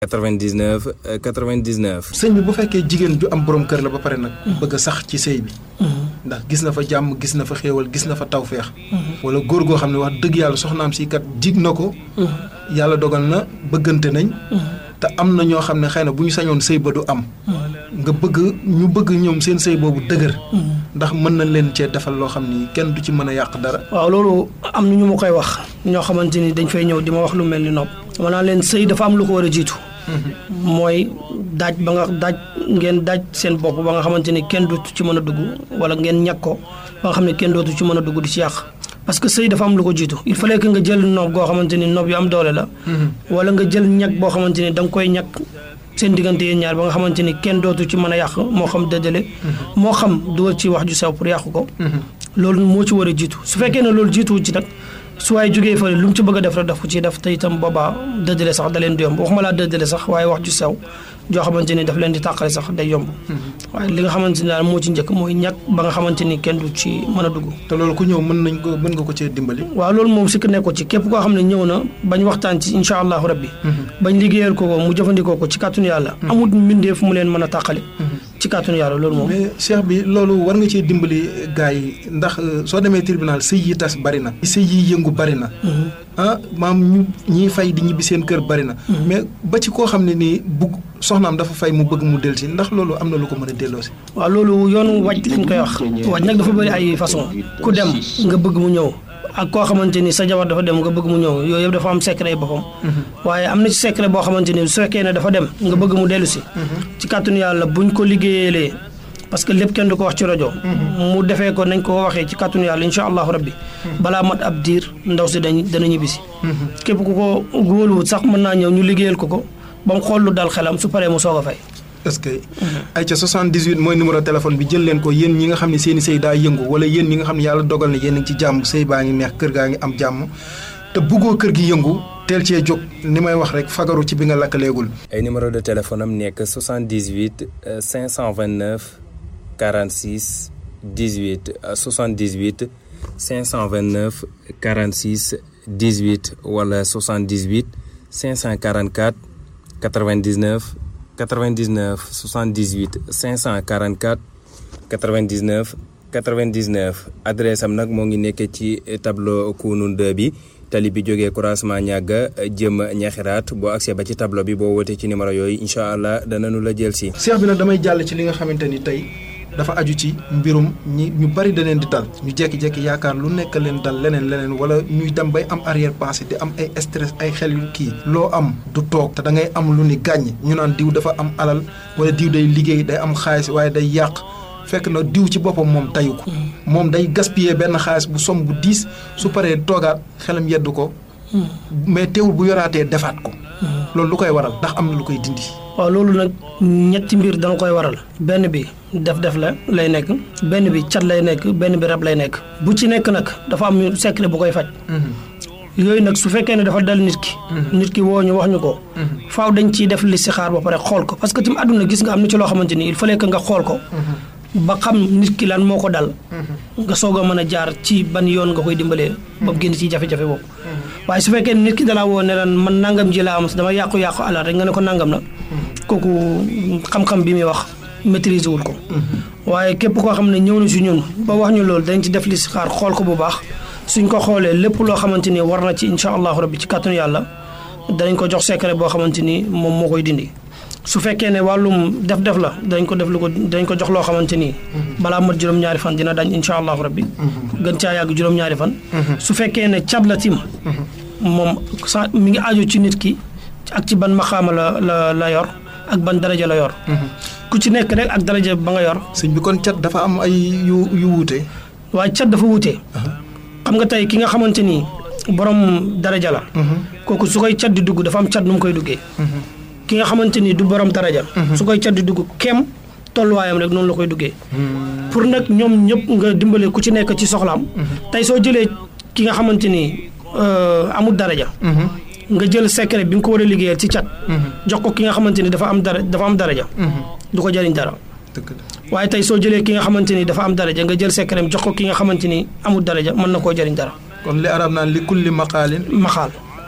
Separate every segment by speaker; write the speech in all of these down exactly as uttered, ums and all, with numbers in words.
Speaker 1: quatre-vingt-dix-neuf quatre-vingt-dix-neuf.
Speaker 2: sëñ bi bu fekkee jigéen ju am borom kër la ba pare nag. bëgg a sax ci sëy bi. ndax gis na fa jàmm gis na fa xéewal gis na fa tawféex. wala góor goo xam ne wax dëgg yàlla soxnaam si kat jig na ko. yàlla dogal na bëggante nañ. te am na ñoo xam ne xëy na bu ñu sañoon sëy ba du am. nga bëgg ñu bëgg ñoom seen sëy boobu dëgër. ndax mën nañ leen cee defal loo xam ni kenn du ci mën a yàq dara.
Speaker 3: waaw loolu am na ñu ma koy wax ñoo xamante ni dañ fay ñëw di ma wax lu mel ni nopp. dama naa leen sëy dafa am lu ko war a jiitu. mooy daaj ba nga daaj ngeen daaj seen bopp ba nga xamante ni kenn dootu ci mën a dugg wala ngeen ñàkk ko ba nga xam ne kenn dootu ci mën a dugg di ci yàq. parce que sëy dafa am lu ko jiitu il fallait que nga jël noob goo xamante ni noob yu am doole la. wala nga jël ñàkk boo xamante ni da nga koy ñàkk seen diggante yéen ñaar ba nga xamante ni kenn dootu ci mën a yàq moo xam dëddale. moo xam dugal ci wax ju sew pour yàqu ko. loolu moo ci war a jiitu su fekkee ne loolu jiituwu ci nag. su waaye jógee fële lu mu ci bëgg a def rek daf ko ciy def te itam boobaa dëddale sax da leen di yomb waxuma laa dëddale sax waaye wax ju sew joo xamante ni daf leen di tàqale sax day yomb. waaye li nga xamante ni daal moo ci njëkk mooy ñàkk ba nga xamante ni kenn du ci mën a dugg.
Speaker 2: te loolu ku ñëw mën nañ ko mën nga ko cee dimbali.
Speaker 3: waaw loolu moom sikk nekk ko ci képp koo xam ne ñëw na bañ waxtaan ci incha allahu rabbi. bañ liggéeyal ko ko mu jëfandikoo ko ci kàttanu yàlla. amul mbindeef mu leen mën a tàqale. ci kàttanu yàlla loolu moom.
Speaker 2: mais cheikh bi loolu war nga cee dimbali gars yi ndax soo demee tribunal sëy yi tas bari na. sëy yi yëngu bari na. ah maam ñu ñiy fay di ñibbi seen kër bari na. mais ba ci koo xam ne nii bugg soxnaam dafa fay mu bëgg mu dellusi ndax loolu am na lu ko mën a delloosi.
Speaker 3: waaw loolu yoonu wàcc lañ koy wax. wàcc nag dafa bëri ay façon ku dem nga bëgg mu ñëw. ak koo xamante ni sa jabar dafa dem nga bëgg mu ñëw yooyu yëpp dafa am secret boppam. waaye am na ci secret boo xamante ni su fekkee ne dafa dem nga bëgg mu dellu si. ci kàttanu yàlla buñ ko liggéeyalee parce que lépp kenn du ko wax ci rajo. mu defee ko nañ ko waxee ci kàttanu yàlla incha allahu rabbi. balaa mat ab diir ndaw si dañ dana ñibbisi. képp ku ko wóoluwut sax mën naa ñëw ñu liggéeyal ko ko ba mu xool lu dal xelam su paree mu soog a fay.
Speaker 2: est-ce que ay ca soixante-dix-huit mooy numéro téléphone bi jël leen ko yéen ñi nga xam ne seen i sëy daa yëngu wala yéen ñi nga xam ne yàlla dogal na yéen a ngi ci jàmm sëy baa ngi neex kër gaa ngi am jàmm te buggoo kër gi yëngu teel cee jóg ni may wax rek fagaru ci bi nga lakkaleegul.
Speaker 1: ay numéro de téléphone am nekk soixante-dix-huit cinq cent vingt-neuf quarante-six dix-huit soixante-dix-huit cinq cent vingt-neuf quarante-six dix-huit wala soixante-dix-huit cinq cent quarante-quatre quatre-vingt-dix-neuf quatre-vingt-dix-neuf soixante-dix-huit cinq cent quarante-quatre quatre-vingt-dix-neuf quatre-vingt-dix-neuf adresse am nag moo ngi nekk ci tableau Kounoune deux bi tali bi jógee croisement ñàgga jëm ñaxiraat boo accès ba ci tableau bi boo wootee ci numéro yooyu incha allah danañu la jël si.
Speaker 2: seex bi nag damay jàll ci li nga xamante ni tey dafa aju ci mbirum ñi ñu bari da leen di dal ñu jekki-jekki yaakaar lu nekk leen dal leneen leneen wala ñuy dem bay am arrière pensée di am ay stress ay xel yu kii loo am du toog te da ngay am lu ni gàññ ñu naan diw dafa am alal wala diw day liggéey day am xaalis waaye day yàq fekk na diw ci boppam moom tayu ko moom day gaspiller benn xaalis bu som bu diis su paree toogaat xelam yeddu ko mais teewul bu yoraatee defaat ko loolu lu koy waral ndax am na lu koy dindi.
Speaker 3: waaw loolu nag ñetti mbir dana koy waral benn bi def-def la lay nekk benn bi cat lay nekk benn bi rab lay nekk bu ci nekk nag dafa am secret bu koy faj. yooyu nag su fekkee ne dafa dal nit ki. nit ki woo ñu wax ñu ko. faaw dañ ciy def listixaar ba pare xool ko parce que tamit àdduna gis nga am na ci loo xamante ni il fallait que nga xool ko. ba xam nit ki lan moo ko dal. nga soog a mën a jaar ci ban yoon nga koy dimbalee. ba génn ci jafe-jafe boobu. waaye su fekkee nit ki dalaa woo ne lan man nangam ji laa am dama yàqu-yàqu alal rek nga ne ko nangam la. kooku xam-xam bi muy wax maîtriser wul ko. waaye képp koo xam ne ñëw na si ñun ba wax ñu loolu dañ ci def listixaar xool ko bu baax suñ ko xoolee lépp loo xamante ni war na ci incha allahu rabbi ci kàttanu yàlla danañ ko jox secret boo xamante ni moom moo koy dindi. su fekkee ne wàllum def-def la dañ ko def lu ko dañ ko jox loo xamante ni. balaa mat juróom-ñaari fan dina dañ incha allahu rabbi. gën caa yàgg juróom-ñaari fan. su fekkee ne cab la tim moom sa mi ngi aju ci nit ki ak ci ban maxaama la la la yor ak ban daraja la yor. ku ci nekk rek ak daraja ba nga yor.
Speaker 2: sëñ bi kon cat dafa am ay yu yu wuute.
Speaker 3: waaye cat dafa wuute. xam nga tey ki nga xamante ni borom daraja la. kooku su koy cat di dugg dafa am cat nu mu koy duggee. ki nga xamante ni du borom daraja. su koy cat di dugg kem tolluwaayam rek noonu la koy duggee. pour nag ñoom ñëpp nga dimbale ku ci nekk ci soxlaam. tey soo jëlee ki nga xamante ni amul daraja. nga jël secret bi nga ko war a liggéeyal ci cat. jox ko ki nga xamante ni dafa am dara dafa am daraja. du ko jëriñ dara. waaye tey soo jëlee ki nga xamante ni dafa am daraja nga jël secret jox ko ki nga xamante ni amul daraja mën na koo jëriñ dara.
Speaker 2: kon li arab naan li kulli maqaalin.
Speaker 3: maxaal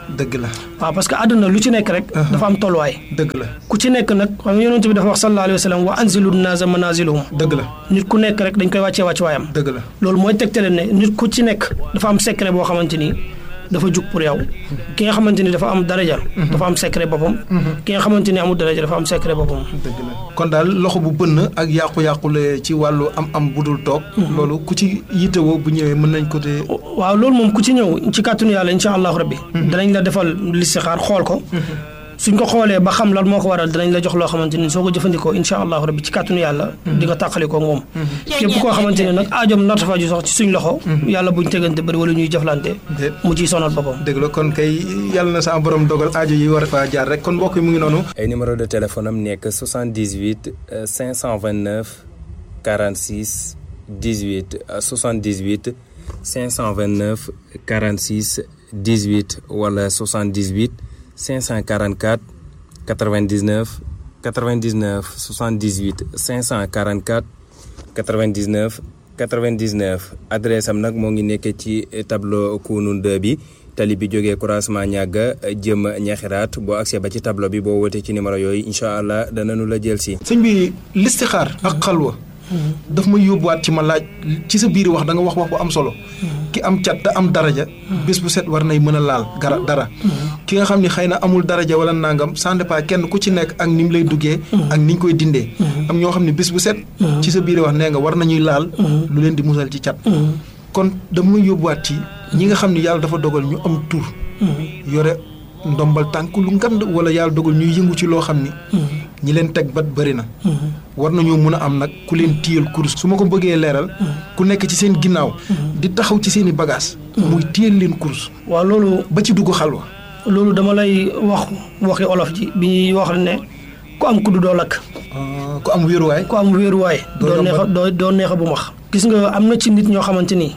Speaker 2: dëgg la
Speaker 3: waaw parce que àdduna lu ci nekk rek dafa am tolluwaay
Speaker 2: dëgg la
Speaker 3: ku ci nekk nag xam nga yonent bi dafa wax sallallahu alayhi wa sallam wa anzilu naasa manaaziluhum
Speaker 2: dëgg la
Speaker 3: nit ku nekk rek dañ koy wàccee wàcc waayam
Speaker 2: dëgg la
Speaker 3: loolu mooy tegtale ne nit ku ci nekk dafa am secret boo xamante ni dafa jug pour yow ki nga xamante ni dafa am daraja dafa am secret boppam ki nga xamante ni amul daraja dafa am secret boppam
Speaker 2: dëgg la kon daal loxo bu bënn ak yàqu-yàqule ci wàllu am am budul toog loolu ku ci yittewoo bu ñëwee mën nañ ko te
Speaker 3: waaw loolu moom ku ci ñëw ci kàttanu yàlla insha allahu rabbi danañ la defal listixaar xool ko suñ ko xoolee ba xam lan moo ko waral danañ la jox loo xamante ni soo ko jëfandikoo insha allahu rabbi ci kàttanu yàlla di nga tàqalikoo moom képp koo xamante ne nag aajoom nartafa ju sax ci suñ loxo yàlla buñ tegante bëri wala ñuy jëflante mu ciy sonal boppam
Speaker 2: dëgg la kon kay yàlla na sa borom dogal aajo yi war faa jaar rek kon mbokk yi mu ngi noonu
Speaker 1: ay numéro de téléphone am nekk soixante-dix-huit cinq cent vingt-neuf quarante-six dix-huit soixante-dix-huit cinq cent vingt-neuf quarante-six dix-huit wala soixante-dix-huit cinq cent quarante-quatre quatre-vingt-dix-neuf quatre-vingt-dix-neuf soixante-dix-huit cinq cent quarante-quatre quatre-vingt-dix-neuf quatre-vingt-dix-neuf adresse am nag moo ngi nekk ci tableau Kounoune deux bi tali bi jógee croisement ñàgga jëm ñaxiraat boo accès ba ci tableau bi boo wootee ci numéro yooyu incha allah danañu la jël si.
Speaker 2: sëñ bi listixaar ak xalwa daf may yóbbuwaat ci ma laaj ci sa biir wax da nga wax wax bu am solo ki am cat te am daraja bés bu set war nay mën a laal gara dara ki nga xam ne xëy na amul daraja wala nangam ça dépend kenn ku ci nekk ak ni mu lay duggee ak ni ñu koy dindee am ñoo xam ne bés bu set ci sa biir wax nee nga war nañuy laal lu leen di musal ci cat kon daf may yóbbuwaat ci ñi nga xam ne yàlla dafa dogal ñu am tur yore ndombal tànk lu ngand wala yàlla dogal ñuy yëngu ci loo xam ni ñi leen teg bat bëri na war nañoo mun a am nag ku leen téyel kurus su ma ko bëggee leeral ku nekk ci seen ginnaaw di taxaw ci seen i bagage muy téyel leen kurus
Speaker 3: waaw loolu
Speaker 2: ba ci dugg xalwa
Speaker 3: loolu dama lay wax waxi olof ji bi ñuy wax ne ku am kuddu doo lakk
Speaker 2: ku am wéeruwaay
Speaker 3: ku am wéeruwaay doo neex a doo doo neex a bu max gis nga am na ci nit ñoo xamante ni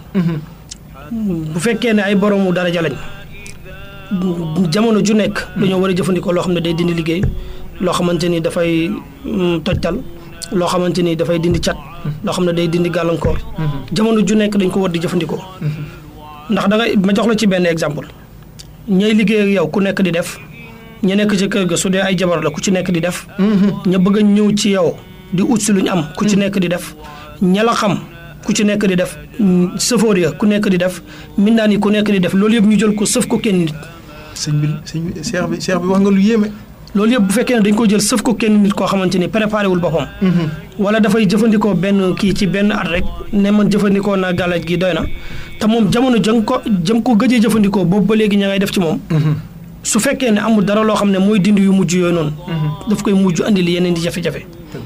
Speaker 3: bu fekkee ne ay boroomu daraja lañ jamono ju nekk dañoo war a jëfandikoo loo xam ne day dindi liggéey loo xamante ni dafay tojtal loo xamante ni dafay dindi cat loo xam ne day dindi gàllankoor jamono ju nekk dañ ko war di jëfandikoo ndax da ngay ma jox la ci benn exemple ñay liggéey ak yow ku nekk di def ña nekk ci kër ga su dee ay jabar la ku ci nekk di def ña bëgg a ñëw ci yow di ut si luñ am ku ci nekk di def ña la xam ku ci nekk di def sëfoor ya ku nekk di def mindaan yi ku nekk di def loolu yëpp ñu jël ko sëf ko kenn nit
Speaker 2: sëñ bi sëñ bi cheikh bi cheikh bi wax nga lu yéeme
Speaker 3: loolu yëpp bu fekkee ne dañ ko jël sëf ko kenn nit koo xamante ni préparé wul boppam wala dafay jëfandikoo benn kii ci benn at rek ne man jëfandikoo naa gàllaj gi doy na te moom jamono jëm ko jëm ko gëjee jëfandikoo boobu ba léegi ña ngay def ci moom su fekkee ne amul dara loo xam ne mooy dindi yu mujj yooyu noonu daf koy mujj andi li yeneen di jafe-jafe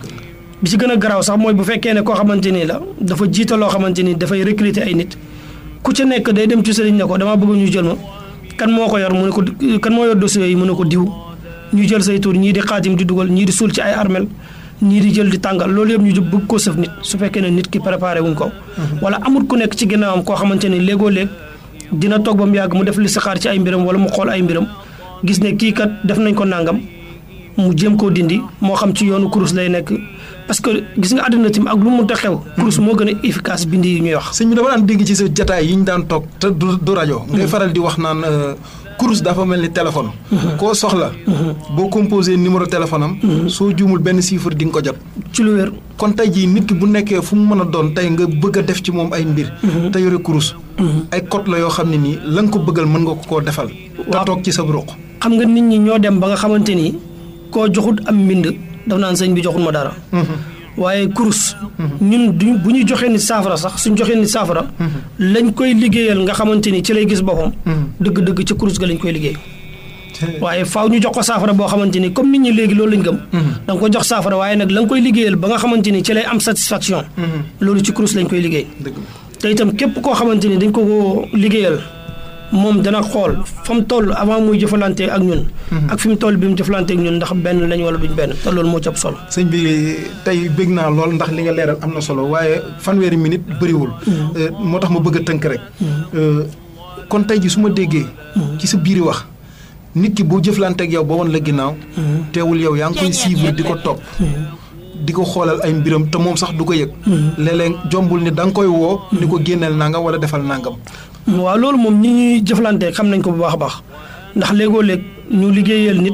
Speaker 3: bi ci gën a garaaw sax mooy bu fekkee ne koo xamante ni la dafa jiita loo xamante ni dafay recruter ay nit ku ci nekk day dem ci sëriñ ne ko damaa bëgg ñu jël ma kan moo ko yor mu ne ko kan moo yor dossier yi mu ne ko diw ñu jël say tur ñii di xaatim di dugal ñii di suul ci ay armel ñii di jël di tàngal loolu yëpp ñu bëgg ko sëf nit su fekkee ne nit ki préparé wuñ ko wala amul ku nekk ci ginnaawam koo xamante ni léegoo léeg dina toog ba mu yàgg mu def li saxaar ci ay mbiram wala mu xool ay mbiram gis ne kii kat def nañ ko nàngam mu jéem koo dindi moo xam ci yoonu kurus lay nekk parce que gis nga àddina tim ak lu mu ta xew kurus moo gën a efficace bindi yi ñuy wax
Speaker 2: sëñ bi dama daan dégg ci sa jataay yi ñu daan toog te du rajo ngay faral di wax naan kurus dafa mel ni téléphone koo soxla boo composé numéro téléphone am soo juumul benn chiffre di nga ko jot
Speaker 3: ci lu wér
Speaker 2: kon tey jii nit ki bu nekkee fu mu mën a doon tey nga bëgg a def ci moom ay mbir te yore kurus ay code la yoo xam ne nii la nga ko bëggal mën nga ko koo defal te toog ci sa ruq
Speaker 3: xam nga nit ñi ñoo dem ba nga xamante ni koo joxut am mbind daf naan sëñ bi joxul ma dara waaye kurus ñun du bu ñu joxee nit saafara sax suñ joxee nit saafara lañ koy liggéeyal nga xamante ni ci lay gis boppam dëgg-dëgg ci kurus ga lañ koy liggéey waaye faaw ñu jox ko saafara boo xamante ni comme nit ñi léegi loolu lañ gëm da nga ko jox saafara waaye nag la nga koy liggéeyal ba nga xamante ni ci lay am satisfaction loolu ci kurus lañ koy liggéey te itam képp koo xamante ni dañ ko ko liggéeyal moom dana xool fa mu toll avant muy jëfalante ak ñun ak fi mu toll bi mu jëfalante ak ñun ndax benn lañ wala duñ benn te loolu moo ci ëpp solo
Speaker 2: sëñ bi tey bëgg naa lool ndax li nga leeral am na solo waaye fanweeri minute bëriwul moo tax ma bëgg a tënk rek kon tey ji su ma déggee ci sa biiri wax nit ki boo jëflante ak yow ba woon la ginnaaw teewul yow yaa ngi koy suivre di ko topp di ko xoolal ay mbiram te moom sax du ko yëg léeg-léeg jombul ni da nga koy woo ni ko génneel nangam wala defal nangam
Speaker 3: waaw loolu moom ñi ñuy jëflante xam nañ ko bu baax a baax ndax léegoo léeg ñu liggéeyal nit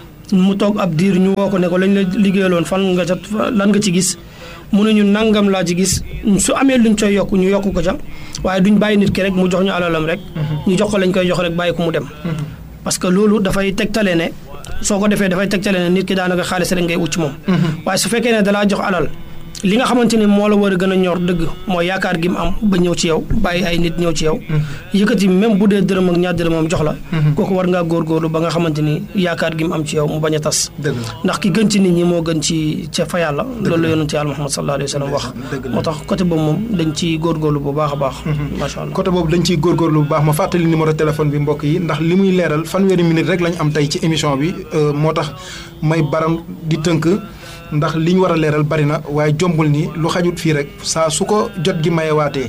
Speaker 3: mu toog ab diir ñu woo ko ne ko lañ la liggéeyaloon fan nga ca lan nga ci gis mu ne ñu nangam laa ci gis su amee luñ coy yokk ñu yokk ko ca waaye duñ bàyyi nit ki rek mu jox ñu alalam rek ñu jox ko lañ koy jox rek bàyyi ko mu dem parce que loolu dafay tegtale ne soo ko defee dafay tegtale ne nit ki daanaka xaalis rek ngay ut ci moom waaye su fekkee ne dalaa jox alal li nga xamante ni moo la war a gën a ñor dëgg mooy yaakaar gi mu am ba ñëw ci yow bàyyi ay nit ñëw ci yow yëkkati même bu dee dërëm ak ñaar dërëm moom jox la kooku war ngaa góorgóorlu ba nga xamante ni yaakaar gi mu am ci yow mu bañ a tas ndax ki gën ci nit ñi moo gën ci ca fa yàlla loolu la yonent yàlla Muhammad sallallahu alayhi wa sallam wax moo tax côté boobu moom dañ ciy góorgóorlu bu baax a baax macha allah
Speaker 2: côté boobu dañ ciy góorgóorlu bu baax ma fàttali numéro téléphone bi mbokk yi ndax li muy leeral fanweeri minute rek lañ am tey ci émission bi moo tax may baram di tënk ndax li ñu war a leeral bari na waaye jombul ni lu xajut fii rek saa su ko jot gi mayewaatee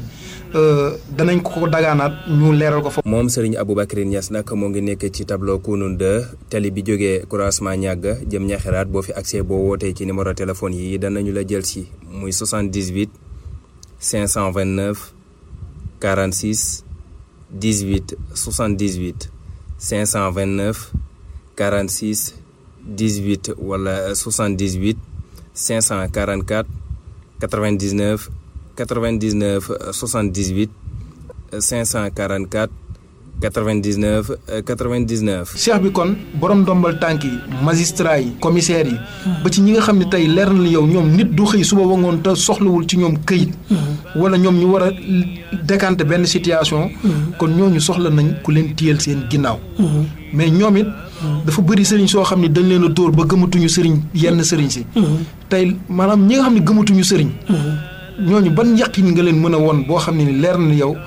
Speaker 2: danañ ko dagaanaat ñu leeral ko fa.
Speaker 1: moom Serigne Aboubacry Niass nag moo ngi nekk ci tableau Kounoune deux tali bi jógee croisement ñàgg jëm ñaxeraat boo fi accès boo wootee ci numéro téléphone yi danañu la jël si muy soixante-dix-huit cinq cent vingt-neuf quarante-six dix-huit soixante-dix-huit cinq cent vingt-neuf quarante-six dix-huit wala soixante-dix-huit cinq cent quarante-quatre quatre-vingt-dix-neuf quatre-vingt-dix-neuf soixante-dix-huit cinq cent quarante-quatre quatre-vingt-dix-neuf quatre-vingt-dix-neuf.
Speaker 2: cheikh bi kon borom ndombal tànk yi magistrat yi commissaire yi. ba ci ñi nga xam ne tey leer na la yow ñoom nit du xëy suba ba ngoon te soxlawul ci ñoom këyit. wala ñoom ñu war a décanter benn situation. kon ñooñu soxla nañ ku leen téyel seen ginnaaw. mais ñoom it. dafa bëri sëriñ soo xam ne dañ leen a dóor ba gëmatuñu sëriñ yenn sëriñ si. tey maanaam ñi nga xam ne gëmatuñu sëriñ. ñooñu ban yàqin nga leen mën a won boo xam ne ni leer na yow.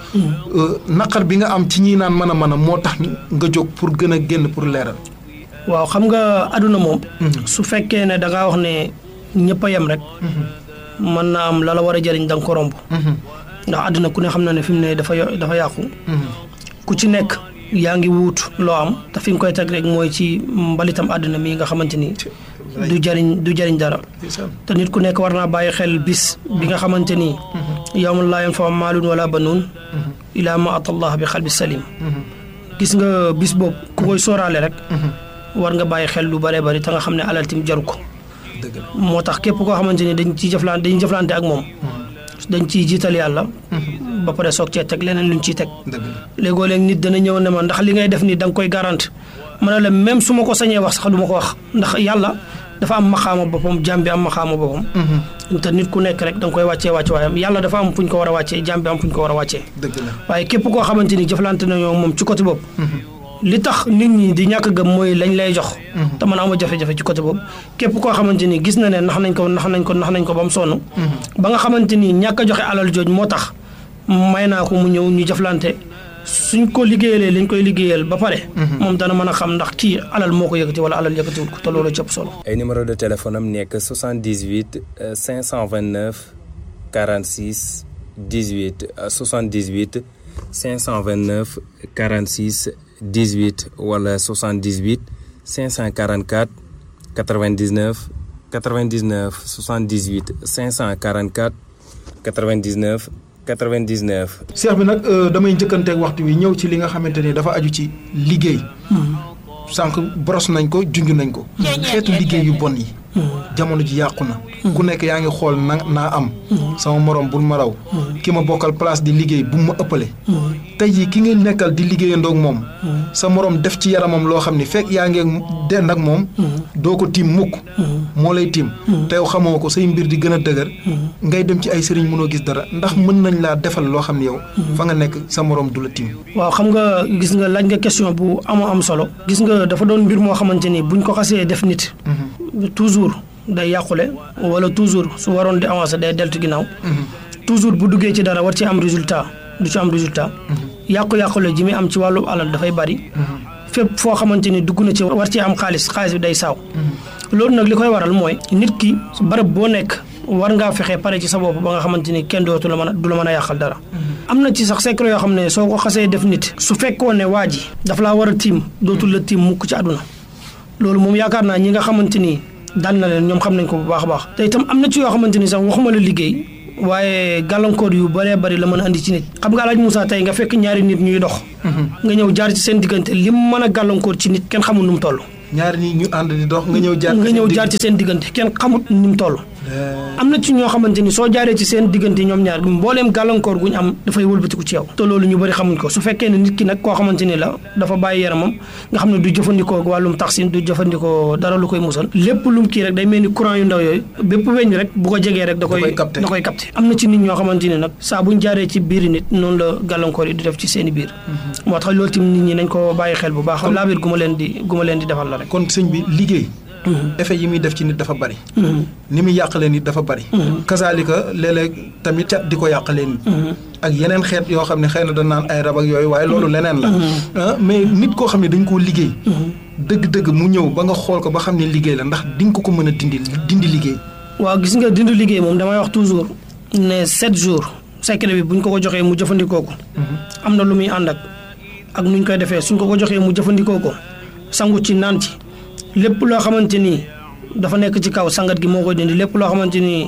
Speaker 2: naqar bi nga am ci ñi naan mën a mën a moo tax nga jóg pour gën a génn pour leeral.
Speaker 3: waaw xam nga àdduna moom. su fekkee ne da ngaa wax ne ñëpp a yem rek. mën naa am la la war a jëriñ da nga ko romb. ndax àdduna ku ne xam na ne fi mu ne dafa dafa yàqu. ku ci nekk yaa ngi wuut loo am te fi nga koy teg rek mooy ci mbalitam àdduna mi nga xamante ni. du jëriñ du jëriñ dara te nit ku nekk war naa bàyyi xel bis bi nga xamante ni yawma laa yanfa'u maalun wala banuun ilaa ma atallah bi xalbi salim gis nga bis boobu ku koy sóoraale rek war nga bàyyi xel lu bëree bëri te nga xam ne alal tim jaru ko moo tax képp koo xamante ni dañ ciy jëflante dañuy jëflante ak moom dañ ciy jiital yàlla ba pare soog cee teg leneen luñ ciy teg léegoo léeg nit dana ñëw ne ma ndax li ngay def nii da nga koy garante ma ne la même su ma ko sañee wax sax du ma ko wax ndax yàlla dafa am maxaama boppam jaam bi am maxaama boppam. te nit ku nekk rek da nga koy wàccee wàcce waayam yàlla dafa am fu ñu ko war a wàccee jaam bi am fu ñu ko war a wàccee.
Speaker 2: dëgg la
Speaker 3: waaye képp koo xamante ni jëflante nañoo moom ci côté boobu. li tax nit ñi di ñàkk gëm mooy lañ lay jox. te man ama jafe-jafe ci côté boobu képp koo xamante ni gis na ne nax nañ ko nax nañ ko nax nañ ko ba mu sonn. ba nga xamante ni ñàkk a joxe alal jooj moo tax may naa ko mu ñëw ñu jëflante. suñ ko liggéeyalee liñ koy liggéeyal ba pare. moom dana mën a xam ndax kii alal moo ko yëkkati wala alal yëkkatiwul ko te loolu cëpp solo.
Speaker 1: ay numéro de téléphone am nekk soixante-dix-huit cinq cent vingt-neuf quarante-six dix-huit soixante-dix-huit cinq cent vingt-neuf quarante-six dix-huit wala soixante-dix-huit cinq cent quarante-quatre quatre-vingt-dix-neuf quatre-vingt-dix-neuf soixante-dix-huit cinq cent quarante-quatre quatre-vingt-dix-neuf quatre-vingt-dix-neuf.
Speaker 2: seex bi nag damay njëkkanteeg waxtu wi ñëw ci li nga xamante ni dafa aju ci liggéey. sànq boros nañ ko junj nañ ko. xeetu liggéey yu bon yi. jamono ji yàqu na. ku nekk yaa ngi xool na naa am. sama morom bul ma raw. ki ma bokkal place di liggéey bu ma ëppale. tey jii ki nga nekkal di liggéeyandoog moom. sa morom def ci yaramam loo xam ni fekk yaa ngi dend ak moom. doo ko tiim mukk. moo lay tiim. te yow xamoo ko say mbir di gën a dëgër. ngay dem ci ay sëriñ mënoo gis dara ndax mën nañ laa defal loo xam ne yow. fa nga nekk sa morom du la tiim.
Speaker 3: waaw xam nga gis nga laaj nga question bu amoo am solo. gis nga dafa doon mbir moo xamante ni buñ ko xasee def nit. toujours day yàqule wala toujours su waroon di avancer day deltu ginnaaw. toujours bu duggee ci dara war ci am résultat du ci am résultat. yàqu-yàqule ji muy am ci wàllu alal dafay bari. fépp foo xamante ni dugg na ci war ci am xaalis xaalis bi day saaw. loolu nag li koy waral mooy nit ki barab boo nekk war ngaa fexe pare ci sa bopp ba nga xamante ni kenn dootu la mën a du la mën a yàqal dara. am na ci sax secret yoo xam ne soo ko xasee def nit. su fekkoon ne waa ji daf laa war a tiim dootul la tiim mukk ci àdduna loolu moom yaakaar naa ñi nga xamante ni dal na leen ñoom xam nañ ko bu baax a baax te itam am na ci yoo xamante ni sax waxuma la liggéey waaye gàllankoor yu bëree bëri la mën a andi ci nit xam nga Alaaji Moussa tey nga fekk ñaari nit ñuy dox nga ñëw jaar ci seen diggante lim mën a gàllankoor ci nit kenn xamul nu mu toll
Speaker 2: ñaari nit ñu ànd di dox nga ñëw jaar
Speaker 3: nga ñëw jaar ci seen diggante kenn xamut ni mu toll am na ci ñoo xamante ni soo jaaree ci seen diggante ñoom ñaar mbooleem gàllankoor guñ am dafay wëlbatiku ci yow te loolu ñu bëri xamuñ ko su fekkee ne nit ki nag koo xamante ni la dafa bàyyi yaramam nga xam ne du jëfandikoo wàllum taxsin du jëfandikoo dara lu koy musal lépp lum kii rek day mel ni courant yu ndaw yooyu bépp weñ rek bu ko jegee rek da koy da koy capté am na ci nit ñoo xamante ni nag saa buñ jaaree ci biiri nit noonu la gàllankoor yi di def ci seen i biir moo tax loolu tamit nit ñi nañ ko bàyyi xel bu baax laa biir gu ma leen di gu ma leen di defal la rek
Speaker 2: kon sëñ bi liggéey effet yi muy def ci nit dafa bari ni muy yàqalee nit dafa bari kasaalika léeg-léeg tamit cat di ko yàqalee nit ak yeneen xeet yoo xam ne xëy na da naan ay rab ak yooyu waaye loolu leneen la mais nit koo xam ne dañ koo liggéey dëgg-dëgg mu ñëw ba nga xool ko ba xam ne liggéey la ndax di nga ko ko mën a dindi dindi liggéey
Speaker 3: waaw gis nga dindi liggéey moom damay wax toujours ne sept jours secret bi buñ ko ko joxee mu jëfandikoo ko am na lu muy ànd ak ak nuñ koy defee suñ ko ko joxee mu jëfandikoo ko sangu ci naan ci lépp loo xamante ni dafa nekk ci kaw sangat gi moo koy dindi lépp loo xamante ni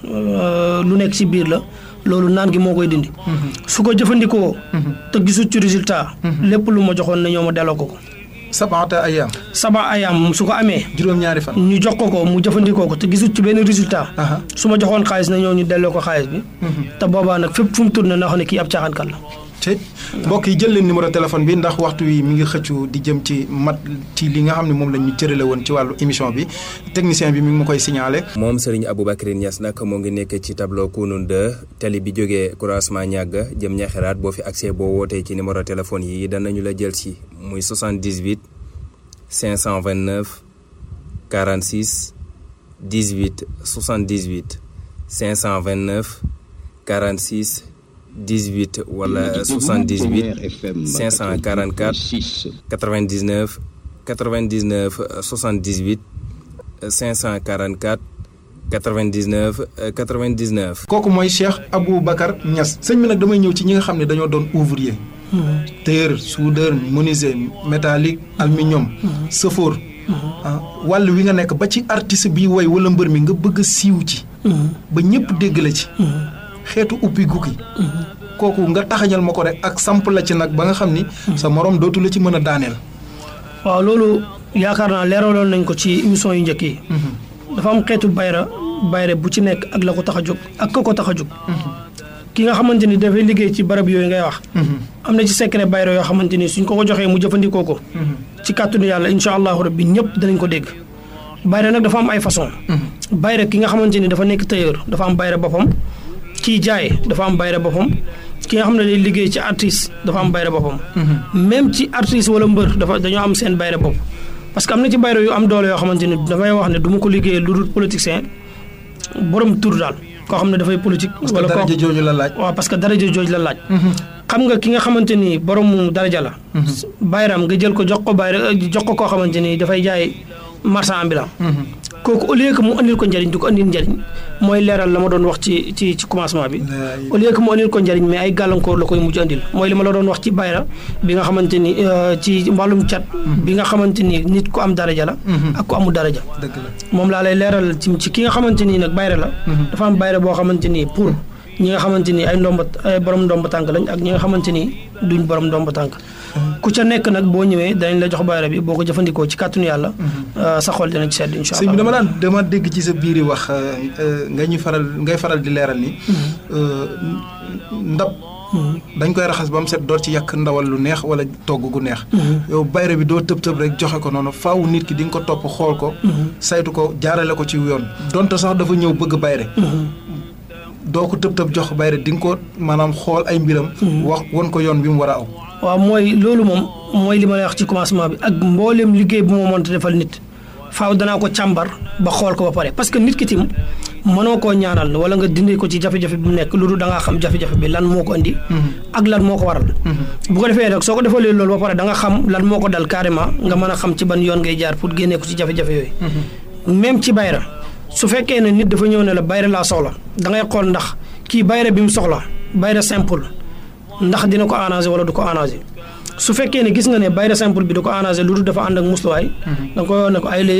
Speaker 3: lu nekk ci biir la loolu naan gi moo koy dindi su ko jëfandikoo te gisul ci résultat lépp lu ma joxoon na ñoo ma delloo ko ko
Speaker 2: sabaata ayaam
Speaker 3: saba ayaam su ko amee
Speaker 2: juróom-ñaari fan
Speaker 3: ñu jox ko ko mu jëfandikoo ko te gisul ci benn résultat su ma joxoon xaalis na ñoo ñu delloo ko xaalis bi te boobaa nag fépp fu mu tourné na xam ne kii ab caaxaankat la
Speaker 2: te mbokk yi jël leen numéro téléphone bi ndax waxtu wi mi ngi xëccu di jëm ci mat ci li nga xam ne moom lañ ñu cërale woon ci wàllu émission bi technicien bi mi ngi ma koy signalé.
Speaker 1: moom Serigne Aboubacry Niass nag moo ngi nekk ci tableau Kounoune deux tali bi jógee croisement ñàgg jëm ñaxeraat boo fi accès boo wootee ci numéro téléphone yi danañu la jël si muy soixante-dix-huit cinq cent vingt-neuf quarante-six dix-huit soixante-dix-huit cinq cent vingt-neuf quarante-six dix-huit wala soixante-dix-huit cinq cent quarante-quatre quatre-vingt-dix-neuf quatre-vingt-dix-neuf soixante-dix-huit cinq cent quarante-quatre quatre-vingt-dix-neuf quatre-vingt-dix-neuf.
Speaker 2: kooku mooy Cheikh Aboubacar Niass sëñ bi nag damay ñëw ci ñi nga xam ne dañoo doon ouvrier. tailleur soudeur menuisier métallique aluminium. sëfoor. wàll wi nga nekk ba ci artiste bi woy wala mbër mi nga bëgg a siiw ci. ba ñëpp dégg la ci. xeetu uppi gukki kooku nga taxañal ma ko rek ak samp la ci nag ba nga xam ni sa morom dootu la ci mën a daaneel.
Speaker 3: waaw loolu yaakaar naa leeraloon nañ ko ci émission yu njëkk yi. dafa am xeetu bayra bayra bu ci nekk ak la ko tax a jóg ak ko ko tax a jóg. ki nga xamante ni dafay liggéey ci barab yooyu ngay wax. am na ci secret bayra yoo xamante ni suñ ko ko joxee mu jëfandikoo ko. ci kàttanu yàlla incha allahu rabbi ñëpp danañ ko dégg. bayra nag dafa am ay façon bayra ki nga xamante ni dafa nekk tailleur dafa am bayra boppam. kii jaay dafa am bayra boppam ki nga xam ne day liggéey ci artiste dafa am bayra boppam. même ci artiste wala mbër dafa dañoo am seen bayra bopp. parce que am na ci bayra yu am doole yoo xamante ni dafay wax ne du ma ko liggéeyee lu dul politicien borom tur daal koo xam ne dafay politique.
Speaker 2: wala koo daraja jooju la laaj.
Speaker 3: waaw parce que daraja jooju la laaj. xam nga ki nga xamante ni borom daraja la. bayram nga jël ko jox ko bayra jox ko koo xamante ni dafay jaay marchand ambulant. kooku au lieu que mu andil ko njëriñ du ko andil njëriñ mooy leeral la ma doon wax ci ci ci commencement bi au lieu que mu andil ko njëriñ mais ay gàllankoor la koy mujj andil mooy li ma la doon wax ci bayra bi nga xamante ni ci wàllum cat bi nga xamante ni nit ku am daraja la ak ku amul daraja moom laa lay leeral ci ci ki nga xamante ni nag bayra la dafa am bayra boo xamante ni pour ñi nga xamante ni ay ndomba ay borom ndomba tànk lañ ak ñi nga xamante ni duñ borom ndomba tànk ku ca nekk nag boo ñëwee dañ la jox bayra bi boo ko jëfandikoo ci kàttanu yàlla sa xol dina ci sedd incha allah.
Speaker 2: sëñ bi dama daan dama dégg ci sa biir yi wax nga ñu faral ngay faral di leeral ni ndab dañ koy raxas ba mu set door ci yàq ndawal lu neex wala togg gu neex. yow bayra bi doo tëb tëb rek joxe ko noonu faaw nit ki di nga ko topp xool ko. saytu ko jaarale ko ci yoon donte sax dafa ñëw bëgg bayre doo ko tëb tëb jox bayre di nga ko maanaam xool ay mbiram. wax won ko yoon bi mu war a aw.
Speaker 3: waaw mooy loolu moom mooy li ma lay wax ci commencement bi ak mboolem liggéey bu ma mënta defal nit faaw danaa ko càmbar ba xool ko ba pare parce que nit ki tim mënoo koo ñaanal wala nga dindi ko ci jafe-jafe bi mu nekk loolu da ngaa xam jafe-jafe bi lan moo ko indi. ak lan moo ko waral. bu ko defee nag soo ko defalee loolu ba pare da nga xam lan moo ko dal carrément nga mën a xam ci ban yoon ngay jaar pour génnee ko ci jafe-jafe yooyu. même ci bayra su fekkee ne nit dafa ñëw ne la bayra laa soxla da ngay xool ndax kii bayra bi mu soxla bayra simple. ndax dina ko arrangé wala du ko arrangé su fekkee ne gis nga ne bayra simple bi du ko arrangé lu dul dafa ànd ak musluwaay da nga koy wax ne ko ay la yéwén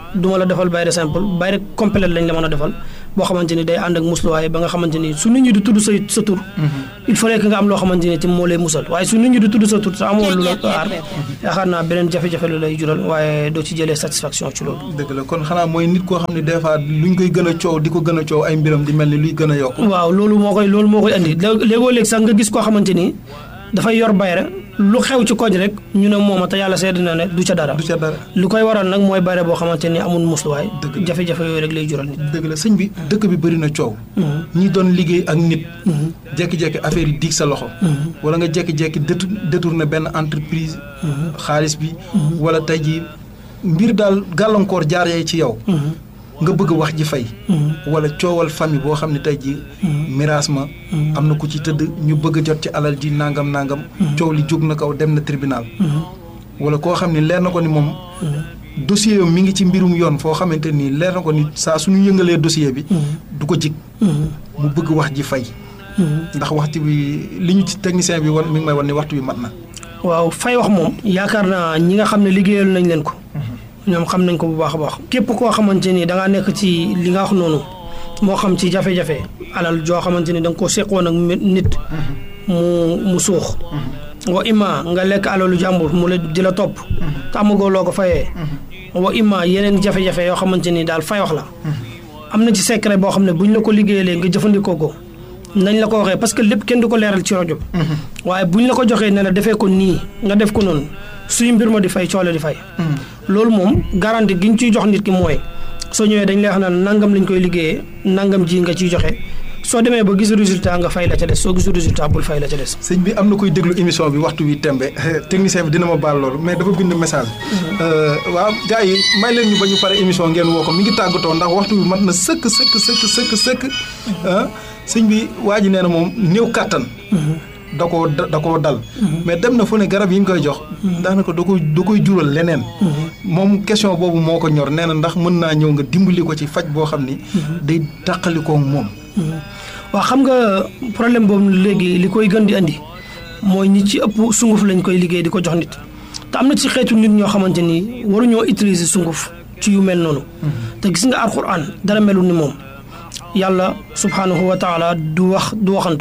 Speaker 3: du ma la defal bayre simple bayre complet lañ la mën a defal boo xamante ni day ànd ak musluwaay ba nga xamante ni su nit ñi di tudd sa sa tur il fallait que nga am loo xamante ni ci moo lay musal waaye su nit ñi di tudd sa tur te amoo lu la aar yaakaar naa beneen jafe-jafe lu lay jural waaye doo ci jëlee satisfaction ci loolu.
Speaker 2: dëgg la kon xanaa mooy nit koo xam ne des fois luñ koy gën a coow di ko gën a coow ay mbiram di mel ni luy gën a yokk.
Speaker 3: waaw loolu moo koy loolu moo koy andi léegoo léegi sax nga gis koo xamante ni dafay yor bayre lu xew ci koñ rek ñu ne mooma te yàlla seetlu na ne du ca dara.
Speaker 2: du ca dara
Speaker 3: lu koy waral nag mooy bayre boo xamante ni amul musluwaay. jafe-jafe yooyu rek lay jural nit.
Speaker 2: dëgg la sëñ bi dëkk bi bëri na coow. ñi doon liggéey ak nit. jékki-jékki affaire yi diig sa loxo. wala nga jékki-jékki détourné benn entreprise. xaalis bi. wala tey jii mbir daal gàllankoor jaaree ci yow. nga bëgg wax ji fay. wala coowal famille boo xam ne tey jii. miraas ma. am na ku ci tëdd ñu bëgg a jot ci alal ji nangam nangam. coow li jóg na kaw dem na tribunal. wala koo xam ne leer na ko ni moom. dossier mi ngi ci mbirum yoon foo xamante ni leer na ko ni saa suñu yëngalee dossier bi. du ko jig. mu bëgg wax ji fay. ndax waxtu bi li ñu ci technicien bi wan mi ngi may wan ni waxtu bi mat na.
Speaker 3: waaw fay wax moom. yaakaar naa ñi nga xam ne liggéeyal nañ leen ko. ñoom xam nañ ko bu baax a baax képp koo xamante ni da ngaa nekk ci li nga wax noonu moo xam ci jafe-jafe alal joo xamante ni da nga koo seqoon ak nit mu mu suux wa ima nga lekk alalu jàmbur mu la di la topp te amagoo loo ko fayee wa ima yeneen jafe-jafe yoo xamante ni daal fay wax la am na ci secret boo xam ne buñ la ko liggéeyalee nga jëfandikoo ko nañ la ko waxee parce que lépp kenn du ko leeral ci rajo bi waaye buñ la ko joxee ne la defee ko nii nga def ko noonu suy mbir ma di fay coole di fay loolu moom garantie gi ñu ciy jox nit ki mooy soo ñëwee dañ lay wax naan nangam lañ koy liggéeyee nangam ji nga ciy joxe soo demee ba gis résultat nga fay la ca des soo gisul résultat bul fay la ca des.
Speaker 2: sëñ bi am na koy déglu émission bi waxtu bi tembe technicien bi dina ma baal loolu mais dafa bind message. waaw gars yi may leen ñu ba ñu pare émission ngeen woo ko mi ngi tàggatoo ndax waxtu bi mat na sëkk sëkk sëkk sëkk sëkk sëñ bi waa ji nee na moom néew kàttan. da koo da koo dal. mais dem na fu ne garab yi ñu koy jox. daanaka da koy da koy jural leneen. moom question boobu moo ko ñor nee na ndax mën naa ñëw nga dimbali ko ci faj boo xam ni. day tàqalikoo moom.
Speaker 3: waaw xam nga problème boobu léegi li koy gën di andi mooy ñi ci ëpp sunguf lañ koy liggéey di ko jox nit te am na ci xeetu nit ñoo xamante ni waruñoo utiliser sunguf ci yu mel noonu. te gis nga alxuraan dara melul ni moom yàlla subhanahu wa taala du wax du waxantu.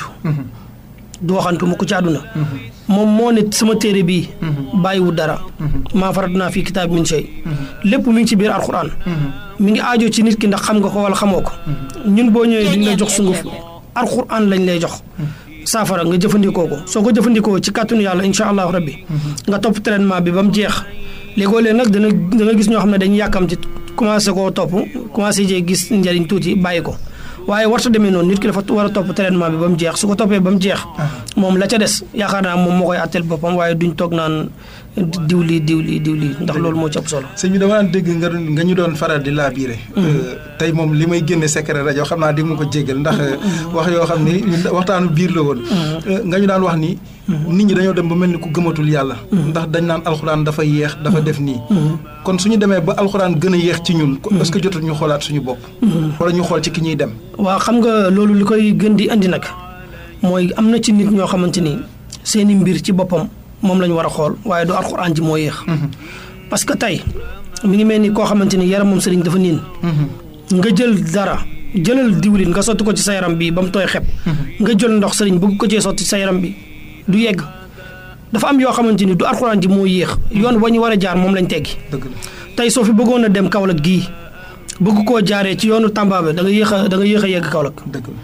Speaker 3: du waxantu mu ko ci àdduna moom moo ne sama téere bii bàyyiwu dara maa farat naa fii kitaab min shay lépp mi ngi ci biir alxuraan mi ngi aajo ci nit ki ndax xam nga ko wala xamoo ko ñun boo ñëwee diñ la jox sunguf alxuraan lañ lay jox saafara nga jëfandikoo ko soo ko jëfandikoo ci kàttanu yàlla insha allahu rabbi nga topp traitement bi ba mu jeex léegoo leen nag dana da nga gis ñoo xam ne dañuy yàkkam ci commencé koo topp commencé jee gis njëriñ tuuti bàyyi ko waaye warta demee noonu nit ki dafa war a topp traitement bi ba mu jeex su ko toppee ba mu jeex moom la ca des yaakaar naa moom moo koy àtteel boppam waaye duñ toog naan diw lii diw lii diw lii ndax loolu moo ci ëpp solo.
Speaker 2: sëñ bi dama daan dégg nga nga ñu doon faral di laabiire. tey moom li may génne secret rajo xam naa di ma ko jéggal ndax wax yoo xam ni waxtaanu biir la woon. nga ñu daan wax ni. nit ñi dañoo dem ba mel ni ku gëmatul yàlla. ndax dañ naan alxuraan dafa yéex dafa def nii. kon suñu demee ba alxuraan gën a yéex ci ñun. est-ce que jotul ñu xoolaat suñu bopp. wala ñu xool ci ki ñuy dem.
Speaker 3: waaw xam nga loolu li koy gën di andi nag mooy am na ci nit ñoo xamante ni seeni mbir ci boppam moom la ñu war a xool waaye du alxuraan ji moo yéex. parce que tey mi ngi mel ni koo xamante ni yaram moom sëriñ dafa niin. nga jël dara jëlal diwlin nga sotti ko ci sa yaram bi ba mu tooy xep. nga jël ndox sëriñ bëgg ko cee sotti sa yaram bi du yegg dafa am yoo xamante ni du alxuraan ji moo yéex yoon wa ñu war a jaar moom lañ teggi. tey soo fi bëggoon a dem Kaolack gii bëgg koo jaaree ci yoonu Tamba bi da nga yéex a da nga yéex a yegg Kaolack.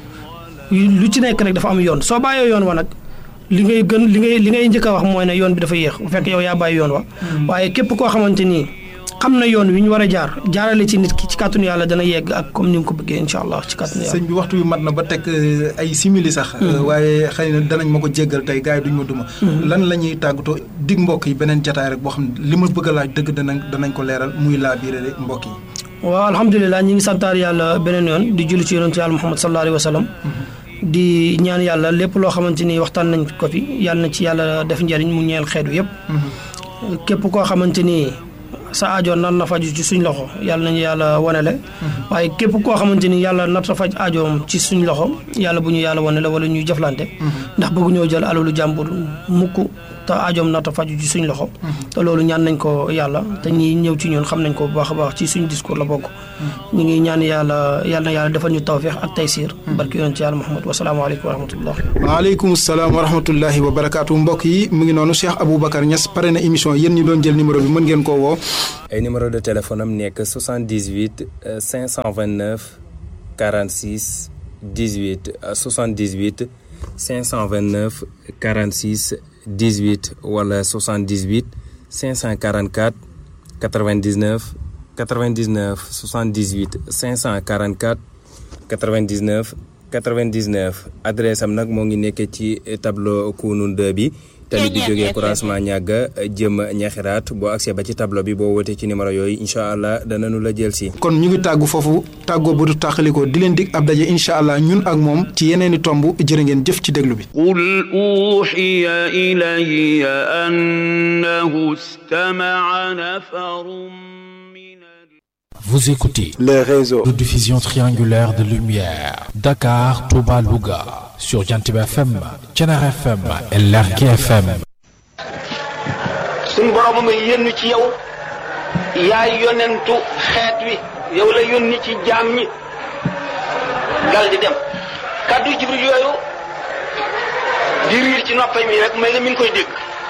Speaker 3: lu ci nekk rek dafa am yoon soo bàyyee yoon wa nag li ngay gën li ngay li ngay njëkk a wax mooy ne yoon bi dafa yéex bu fekk yow yaa bàyyi yoon wa. waaye képp koo xamante ni xam na yoon wi ñu war a jaar jaarale ci nit ki ci kàttanu yàlla dana yegg ak comme ni nga ko bëggee incha allah ci kàttanu yàlla.
Speaker 2: sëñ bi waxtu bi mat na ba teg ay simili sax. waaye xëy na danañ ma ko jéggal tey gars yi duñ ma duma. lan la ñuy tàggatoo dig mbokk yi beneen jataay rek boo xam ne li ma bëgg a laaj dëgg danañ danañ ko leeral muy laa biire mbokk yi.
Speaker 3: waaw alhamdulilah ñi ngi santaar yàlla beneen yoon di julli ci yonent yàlla Muhammad sallallahu alayhi wa sallam di ñaan yàlla lépp loo xamante ni waxtaan nañ ko fi yàlla na ci yàlla def njëriñ mu ñeel xeetu yëpp. képp koo xamante ni sa aajo nan na faju ci suñ loxo yàlla nañu yàlla wanele waaye képp koo xamante ni yàlla nar ta faj aajoom ci suñ loxo yàlla bu ñu yàlla wanele wala ñuy jëflante ndax bëggu ñoo jël alalu jàmbur mukk te aajoom nar ta faju ci suñ loxo te loolu ñaan nañ ko yàlla te ñi ñëw ci ñun xam nañ ko bu baax a baax ci suñ discours la bokk ñu ngi ñaan yàlla yàlla na yàlla defal ñu tawfiix ak taysiir barki yoon ci yàlla Muhammad wasalaamaaleykum wa rahmatullah
Speaker 2: waaleykum salaam wa rahmatullahi wa barakaatu mbokk yi mu ngi noonu Cheikh Aboubacar Niass pare na émission yéen ñi doon jël numéro bi mën ngeen koo woo
Speaker 1: ay numéro de téléphone am nekk soixante-dix-huit cinq cent vingt-neuf quarante-six dix-huit soixante-dix-huit cinq cent vingt-neuf quarante-six dix-huit wala soixante-dix-huit cinq cent quarante-quatre quatre-vingt-dix-neuf quatre-vingt-dix-neuf soixante-dix-huit cinq cent quarante-quatre quatre-vingt-dix-neuf quatre-vingt-dix-neuf adresse am nag moo ngi nekk ci tableau Kounoune deux bi tali bi jógee croisement ñàgga jëm ñaxiraat boo accès ba ci tableau bi boo wootee ci numéro yooyu incha allah danañu la jël si.
Speaker 2: kon ñu ngi tàggu foofu tàggoo bu du tàqalikoo di leen dig ab daje incha allah ñun ak moom ci yeneeni tomb jërë ngeen jëf ci déglu bi.
Speaker 4: qul uuhiya ilayya annahu istama'a nafarun.
Speaker 5: Vous écoutez
Speaker 2: le réseau
Speaker 5: de diffusion triangulaire de lumière Dakar, Touba, Louga sur Jantib F M, Thiénaba F M et Lergui F M.
Speaker 6: suñu borom ma yónni ci yow yaay yonentu xeet wi yow la yónni ci jaam ñi dal di dem kaddu Jibril yooyu di riir ci noppam yi rek mel na mi ngi koy dégg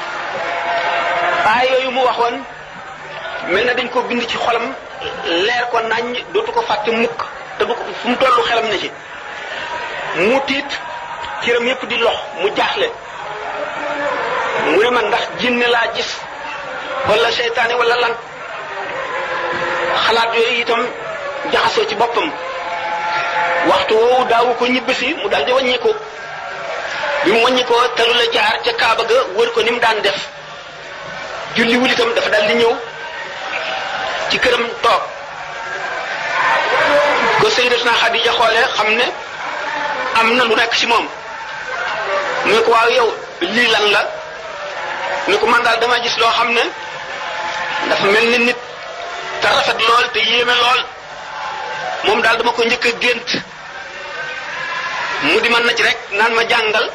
Speaker 6: aay yooyu mu waxoon mel na dañ ko bind ci xolam leer ko nañ dootu ko fàtte mukk te du ko fu mu tollu xelam na ci mu tiit ciram yépp di lox mu jaaxle mu ne man ndax jinne laa gis wala seytaane wala lan xalaat yooyu itam jaxasoo ci boppam waxtu woowu daawu ko ñibbisi mu daal di wàññi ko bi mu wàññi ko telu la jaar ca Kaaba ga wër ko ni mu daan def julli wul itam dafa daal di ñëw ci këram toog ko Sayyidatuna Xadija xoolee xam ne am na lu nekk ci moom mu ne ko waaw yow lii lan la mu ne ko man daal dama gis loo xam ne dafa mel ni nit te rafet lool te yéeme lool moom daal dama ko njëkk a gént mu di man na ci rek naan ma jàngal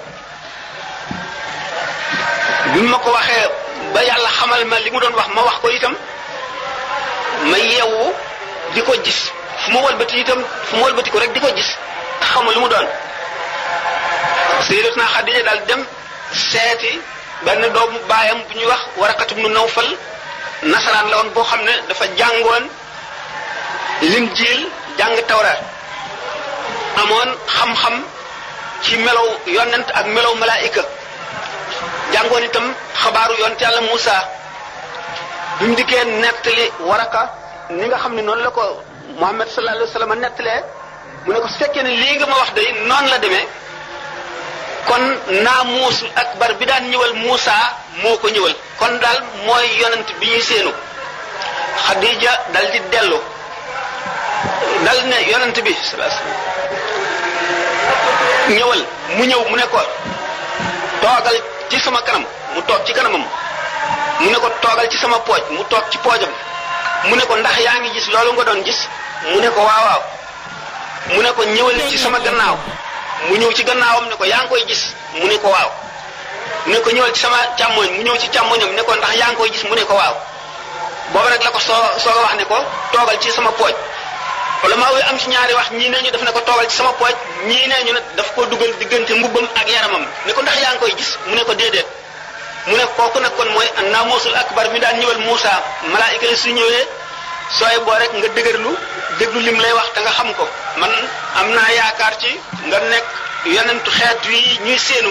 Speaker 6: bi ma ko waxee ba yàlla xamal ma li mu doon wax ma wax ko itam ma yeewu di ko gis fu ma walbati itam fu ma walbati ko rek di ko gis xamul lu mu doon Sayyidatuna Xadija daal dem seeti benn doomu baayam bu ñuy wax Waraqatu ibnu Nawfal nasaraan la woon boo xam ne dafa jàngoon Linjiil jàng Tawraat amoon xam-xam ci melow yonent ak melow malaayika jàngoon itam xabaaru yonent Yàlla Muusa bi mu dikkee nettali Waraqa ni nga xam ne noonu la ko Muhammad sallallahu alayhi wa sallam nettalee mu ne ko su fekkee ne lii nga ma wax day noonu la demee kon naamuus akbar bi daan ñëwal Muusa moo ko ñëwal kon daal mooy yonent bi ñuy séenu Xadija dal di dellu dal ne yonent bi sallallahu alayhi wa sallam ñëwal mu ñëw mu ne ko toogal ci sama kanam mu toog ci kanamam mu ne ko toogal ci sama pooj mu toog ci poojam mu ne ko ndax yaa ngi gis loolu nga doon gis mu ne ko waaw waaw mu ne ko ñëwal ci sama gannaaw mu ñëw ci gannaawam ne ko yaa ngi koy gis mu ne ko waaw mu ne ko ñëwal ci sama càmmoñ mu ñëw ci càmmoñam ne ko ndax yaa ngi koy gis mu ne ko waaw booba rek la ko soo soo wax ne ko toogal ci sama pooj wala maa ngi am ci ñaari wax ñii nee ñu daf ne ko toogal ci sama pooj ñii nee ñu ne daf ko dugal diggante mbubbam ak yaramam ne ko ndax yaa ngi koy gis mu ne ko déedéet mu ne kooku nag kon mooy naamuusul akbar mi daan ñëwal Muusa malaayika la su ñëwee sooy boo rek nga dëgërlu déglu lim lay wax te nga xam ko man am naa yaakaar ci nga nekk yonentu xeet wi ñuy séenu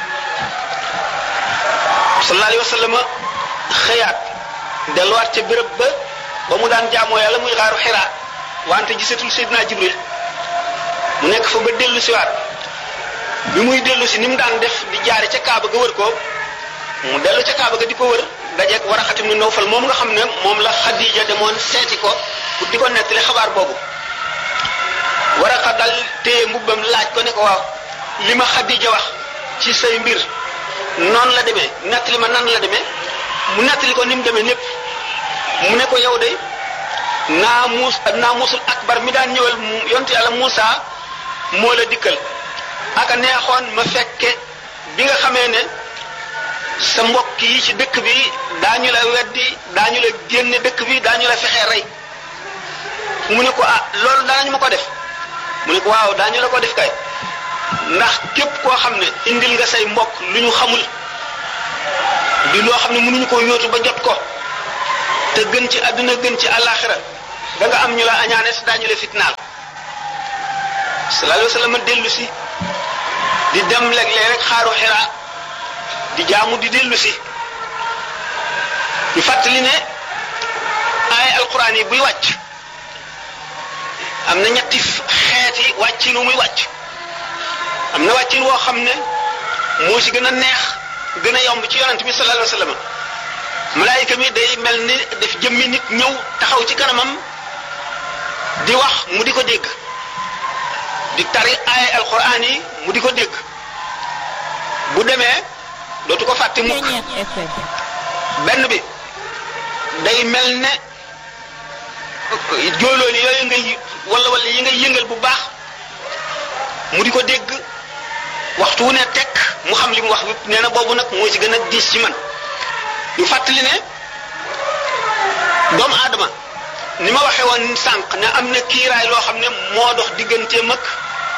Speaker 6: sallallahu alayhi wa sallam xëyaat delluwaat ca béréb ba ba mu daan jaamoo yàlla muy xaaru Xiraa wante gisatul Seydina Jibril mu nekk fa ba dellu si waat bi muy dellu si ni mu daan def di jaare ca Kaaba ga wër ko mu dellu ca Kaaba ga di ko wër dajeeg Waraqatu ibnu Nawfal moom nga xam ne moom la Xadija demoon seeti ko pour di ko nettali xabaar boobu Waraqa dal téye mbubbam laaj ko ne ko waaw li ma Xadija wax ci say mbir noonu la demee nettali ma nan la demee mu nettali ko ni mu demee népp mu ne ko yow de naamuus naamuusul akbar mi daan ñëwal yontu yàlla Muusa moo la dikkal aka neexoon ma fekke bi nga xamee ne sa mbokk yi ci dëkk bi daañu la weddi daañu la génne dëkk bi daañu la fexee rey mu ne ko ah loolu danañu ma ko def mu ne ko waaw daañu la ko def kay ndax képp koo xam ne indil nga say mbokk lu ñu xamul di loo xam ne mënuñu ko yóotu ba jot ko te gën ci àdduna gën ci àllaaxira da nga am ñu la añaane si daañu la fitnaal sallallahu alayhi wa sallam dellu si di dem léeg-léeg rek xaaru Xiraa di jaamu di dellu si ñu fàttali ne ay alquran yi buy wàcc am na ñetti xeeti wàccinu muy wàcc am na wàccin woo xam ne moo ci gën a neex gën a yomb ci yonent bi sallallahu alayhi wa sallam malaayika mi day mel ni daf jëmmi nit ñëw taxaw ci kanamam di wax mu di ko dégg di tari ay alquran yi mu di ko dégg bu demee dootu ko fàtte mukk benn bi day mel ne jóolooli yooyu ngay wala wala yi ngay yëngal bu baax mu di ko dégg waxtu wu ne tekk mu xam li mu wax nee na boobu nag moo ci gën a diis ci man ñu fàttali ne doomu aadama ni ma waxee woon sànq ne am na kiiraay loo xam ne moo dox digganteem ak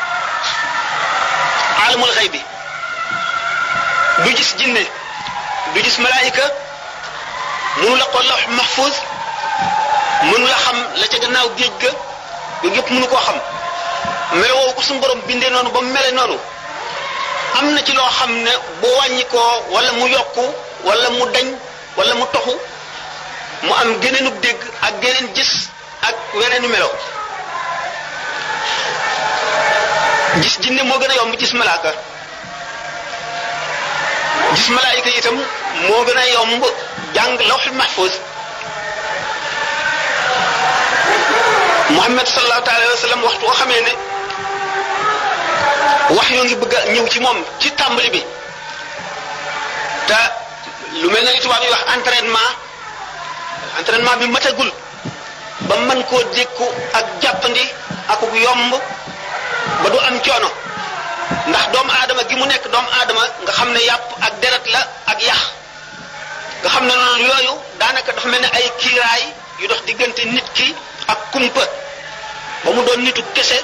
Speaker 6: alamul xëy bi du gis jinne du gis malaayika mënu la ko lawh mahfuz mënu la xam la ca gannaaw géej ga yooyu yëpp mënu koo xam melo woowu ko suñu borom bindee noonu ba mu mele noonu am na ci loo xam ne bu wàññi koo wala mu yokku wala mu dañ wala mu toxu mu am geneenub dégg ak geneen gis ak weneenu melo gis jinne moo gën a yomb gis malaaka gis malaayika itam moo gën a yomb jàng lawhul mahfuz Muhammad sallallahu alayhi wa sallam waxtu woo xamee ne wax yoo ngi bëgg a ñëw ci moom ci tàmbali bi te lu mel ne li tubaab yi wax entraînement entraînement bi matagul ba mën koo dékku ak jàppandi ak yomb ba du am coono ndax doomu aadama gi mu nekk doomu aadama nga xam ne yàpp ak deret la ak yax nga xam ne loolu yooyu daanaka dafa mel ne ay kiiraay yu dox diggante nit ki ak kumpa ba mu doon nitu kese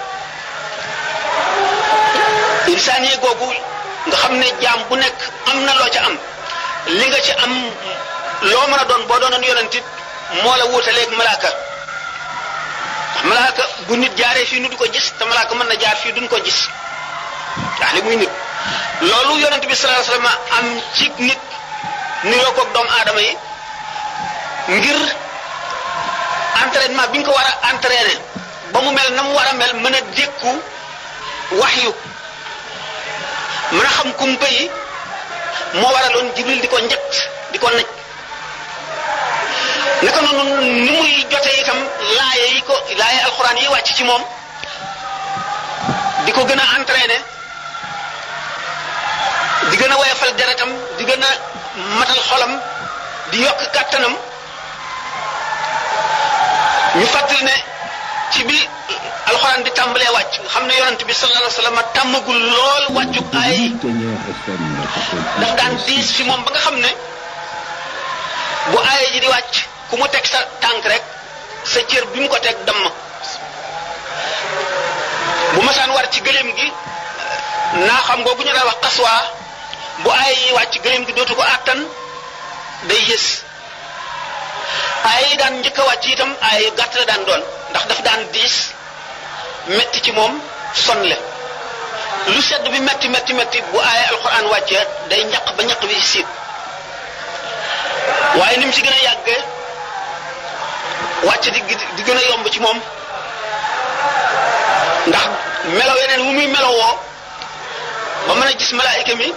Speaker 6: insaaniye googu nga xam ne jaam bu nekk am na loo ca am li nga ci am loo mën a doon boo doonoon yonentit moo la wuutaleeg malaaka ndax malaaka bu nit jaaree fii nu du ko gis te malaaka mën na jaar fii duñ ko gis ndax li muy nit loolu yonent bi sallallahu alayhi wasallam am ci nit niroo koog doomu aadama yi ngir entraînement bi ñu ko war a entraîner ba mu mel na mu war a mel mën a dékku waxyu mën a xam kumpa yi moo waraloon Jibril di ko njëkk di ko naj naka noonu ni muy jote itam laaye yi ko laaye alxuraan yi wàcc ci moom di ko gën a entraîner di gën a woyofal deretam di gën a matal xolam di yokk kàttanam ñu fàttali ne ci bi alxuraan di tàmbalee wàcc nga xam ne yonent bi sallallahu alayhi wasallam tàmmagul lool wàccu ay daf daan diis fi moom ba nga xam ne bu aaye ji di wàcc ku mu teg sa tànk rek sa cër bi mu ko teg damm bu masaan war ci gëléem gi naa xam ngoo bu ñu daan wax xaswaa bu aaye yi wàcc gëléem gi dootu ko àttan day yës aaye yi daan njëkk a wàcc itam aaye gàtt la daan doon ndax daf daan diis metti ci moom sonle lu sedd bi metti metti metti bu aaye alxuraan wàccee day ñaq ba ñaq bi siit waaye ni mu ci gën a yàggee wàcc di di gën a yomb ci moom ndax melaw yeneen wu muy melowoo ba mën a gis malaayika mi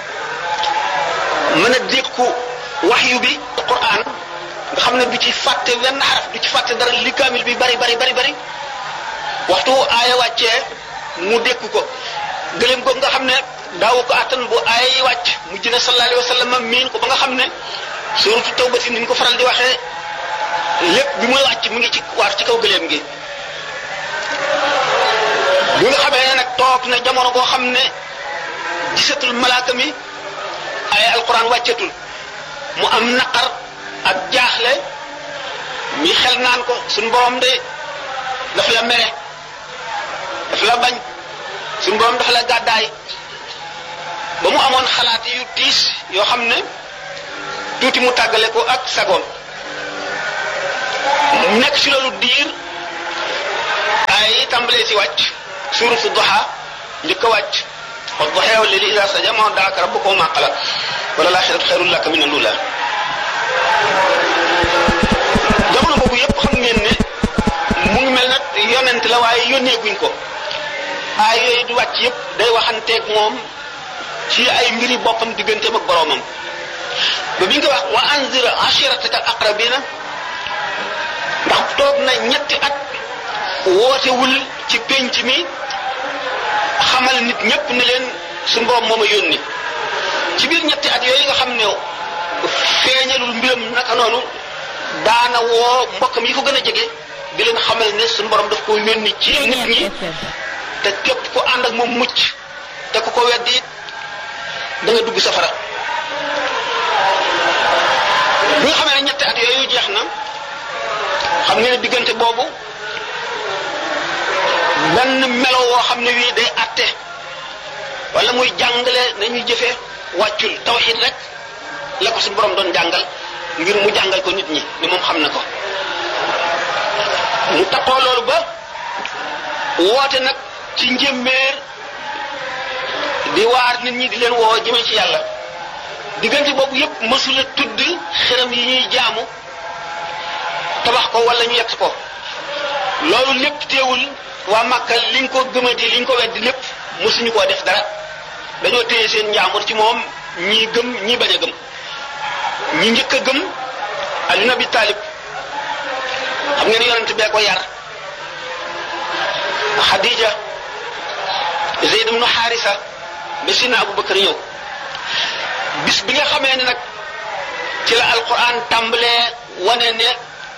Speaker 6: mën a dékku waxyu bi alquran nga xam ne du ci fàtte wenn xaraf du ci fàtte dara li kaamil bi bari bari bari bari waxtu aaya wàccee mu dékku ko gëléem ko nga xam ne daawu ko attan bu aaya yi wàcc mujj na sallallahu alayhi wa sallam miin ko ba nga xam ne suratu tawbati ni ñu ko faral di waxee lépp bi muy wàcc mu ngi ci war ci kaw gëléem gi bi nga xamee ne nag toog na jamono boo xam ne gisatul malaaka mi ay alquran wàccatul mu am naqar ak jaaxle mi xel naan ko suñu borom de daf la mere daf la bañ suñu borom daf la gàddaay ba mu amoon xalaat yu tiis yoo xam ne tuuti mu tàggale ko ak sagoom mu nekk ci loolu diir ay tàmbalee ci wàcc suuratu duha njëkk a wàcc wa duha wal layli idha saja ma waddaaka rabbuka wa ma qala wala laaxiratu xayrun laka mina l-uulaa jamono boobu yépp xam ngeen ne mu ngi mel nag yonent la waaye yónneeguñ ko ay yooyu di wàcc yépp day waxanteeg moom ci ay mbiri boppam digganteem ak boroomam ba bi nga wax wa anzir ashirataka al-aqrabina ndax toog na ñetti at wootewul ci penc mi xamal nit ñépp ne leen suñu borom moom a yónni ci biir ñetti at yooyu nga xam ne feeñalul mbiram naka noonu daana woo mbokkam yi ko gën a jege di leen xamal ne suñu borom daf ko yónni ci nit ñi te képp ku ànd ak moom mucc te ku ko weddi it da nga dugg safara bi nga xamee ne ñetti at yooyu jeex na xam nga ne diggante boobu benn melo woo xam ne wii day àtte wala muy jàngale nañuy jëfe wàccul tawxiid rek la ko suñu borom doon jàngal ngir mu jàngal ko nit ñi ni moom xam na ko mu tappoo loolu ba woote nag ci njéeméer di waar nit ñi di leen woo jëme ci yàlla diggante boobu yépp mësula tudd xërëm yi ñuy jaamu tabax ko wala ñu yett ko loolu lépp teewul waa Makka liñ ko gëmadi liñ ko weddi lépp mësuñu koo def dara dañoo téye seen njaamur ci moom ñii gëm ñii bañ a gëm ñi njëkk a gëm Ali ibn Abi Talib xam ngeen yonent bee ko yar Xadija Zayd ibn Haarisa ba Sina Abu Bakar ñëw bis bi nga xamee ne nag ci la alquran tàmbalee wane ne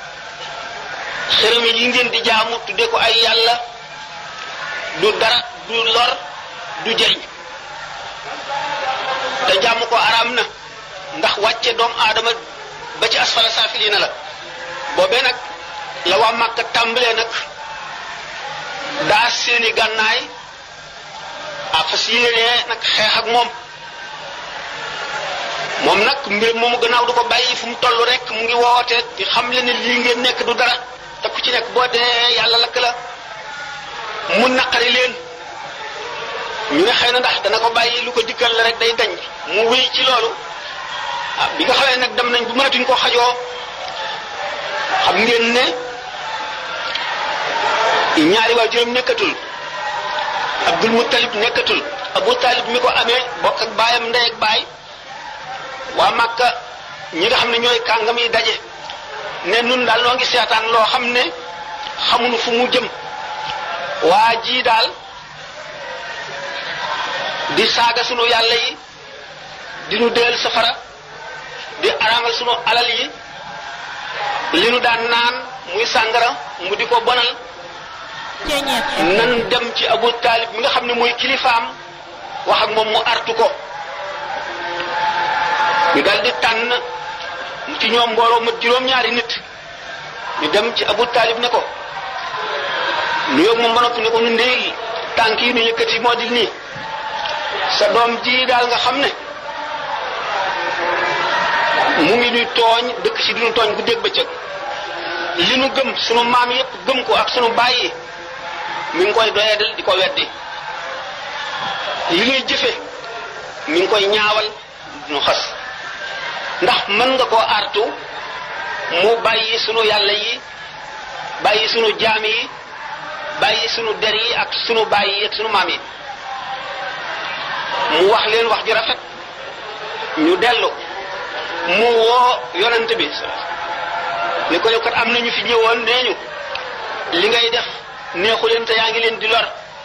Speaker 6: xërëm yi ngeen di jaamu tudde ko ay yàlla du dara du lor du jëriñ te jaamu ko araam na ndax wàcce doomu aadama ba ci asfala saafiliina la boobee nag la waa Màkka tàmbalee nag daa seeni gànnaay ak fas yéenee nag xeex ak moom moom nag mbir moomu gannaaw du ko bàyyi fu mu toll rek mu ngi woote di xam le ne lii ngeen nekk du dara te ku ci nekk boo dee yàlla lakk la mu naqari leen ñu ne xëy na ndax dana ko bàyyi lu ko dikkal la rek day dañ mu wéy ci loolu ah bi nga xamee nag dem nañ bu mënatuñ ko xajoo xam ngeen ne ñaari waajuram nekkatul Abdul Muttalib nekkatul Abu Talib mi ko amee bokk ak baayam ndey ak baay waa Makka ñi nga xam ne ñooy kàngam yi daje ne nun daal noo ngi seetaan loo xam ne xamuñu fu mu jëm waa ji daal di saaga sunu yàlla yi di nu deel safara di araamal sunu alal yi li nu daan naan muy sàngara mu di ko bonal nan dem ci Abu Talib mi nga xam ne mooy kilifaam wax ak moom mu artu ko ñu dal di tànn ci ñoom mbooloo mat juróom-ñaari nit ñu dem ci Abu Talib ne ko nuyoo moom ba noppi ne ko nu ndéy tànk yi nu yëkkati moo di nii sa doom ji daal nga xam ne mu ngi nuy tooñ dëkk ci di nu tooñ bu dégg bëccëg li nu gëm sunu maam yépp gëm ko ak sunu baay yi mi ngi koy doyadal di ko weddi li nuy jëfe mi ngi koy ñaawal nu xas ndax mën nga koo artu mu bàyyi sunu yàlla yi bàyyi sunu jaam yi bàyyi sunu der yi ak sunu baay yi ak sunu maam yi mu wax leen wax ju rafet ñu dellu mu woo yonent bi ne ko yow kat am na ñu fi ñëwoon nee ñu li ngay def neexu leen te yaa ngi leen di lor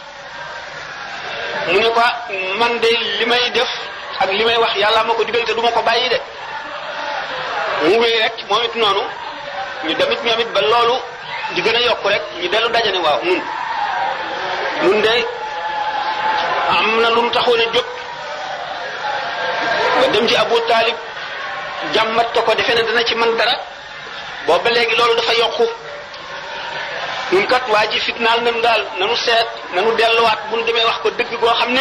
Speaker 6: mu ne ko man de li may def ak li may wax yàlla ma ko digal te du ma ko bàyyi de mu wéy rek moom it noonu ñu demit ñoom it ba loolu di gën a yokk rek ñu dellu daje ne waaw nun nun de am na lu mu taxoon a jóg ba dem ci Abu Talib jàmmat ko ko defe ne dana ci mën dara boobu ba léegi loolu dafa yokku ñun kat waa ji fitnaal nanu daal nanu seet nanu delluwaat bu nu demee wax ko dëgg goo xam ne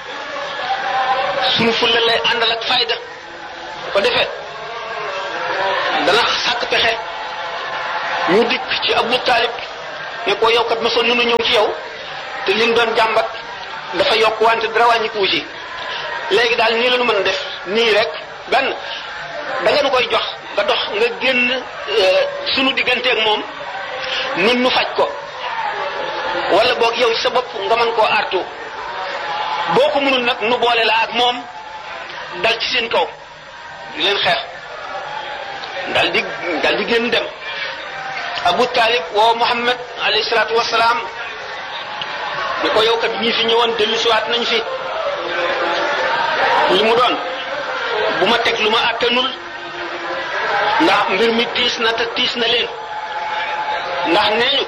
Speaker 6: suñu fulla lay àndal ak fayda ko defee dana sàkk pexe ñu dikk ci Abu Talib ne ko yow kat mosoon nunu ñëw ci yow te liñ doon jàmbat dafa yokk wante dara wàññiku ci léegi daal nii la nu mën a def nii rek benn da nga nu koy jox nga dox nga génn sunu digganteeg moom nun nu faj ko wala boog yow ci sa bopp nga mën koo artu boo ko mënul nag nu boole la ak moom dal ci seen kaw di leen xeex dal di dal di génn dem Abu Talib woo Muhammad alayhi salaatu wasalaam ni ko yow kat ñii fi ñëwoon dellusiwaat nañ fi li mu doon bu ma teg lu ma àttanul ndax mbir mi tiis na te tiis na leen ndax nee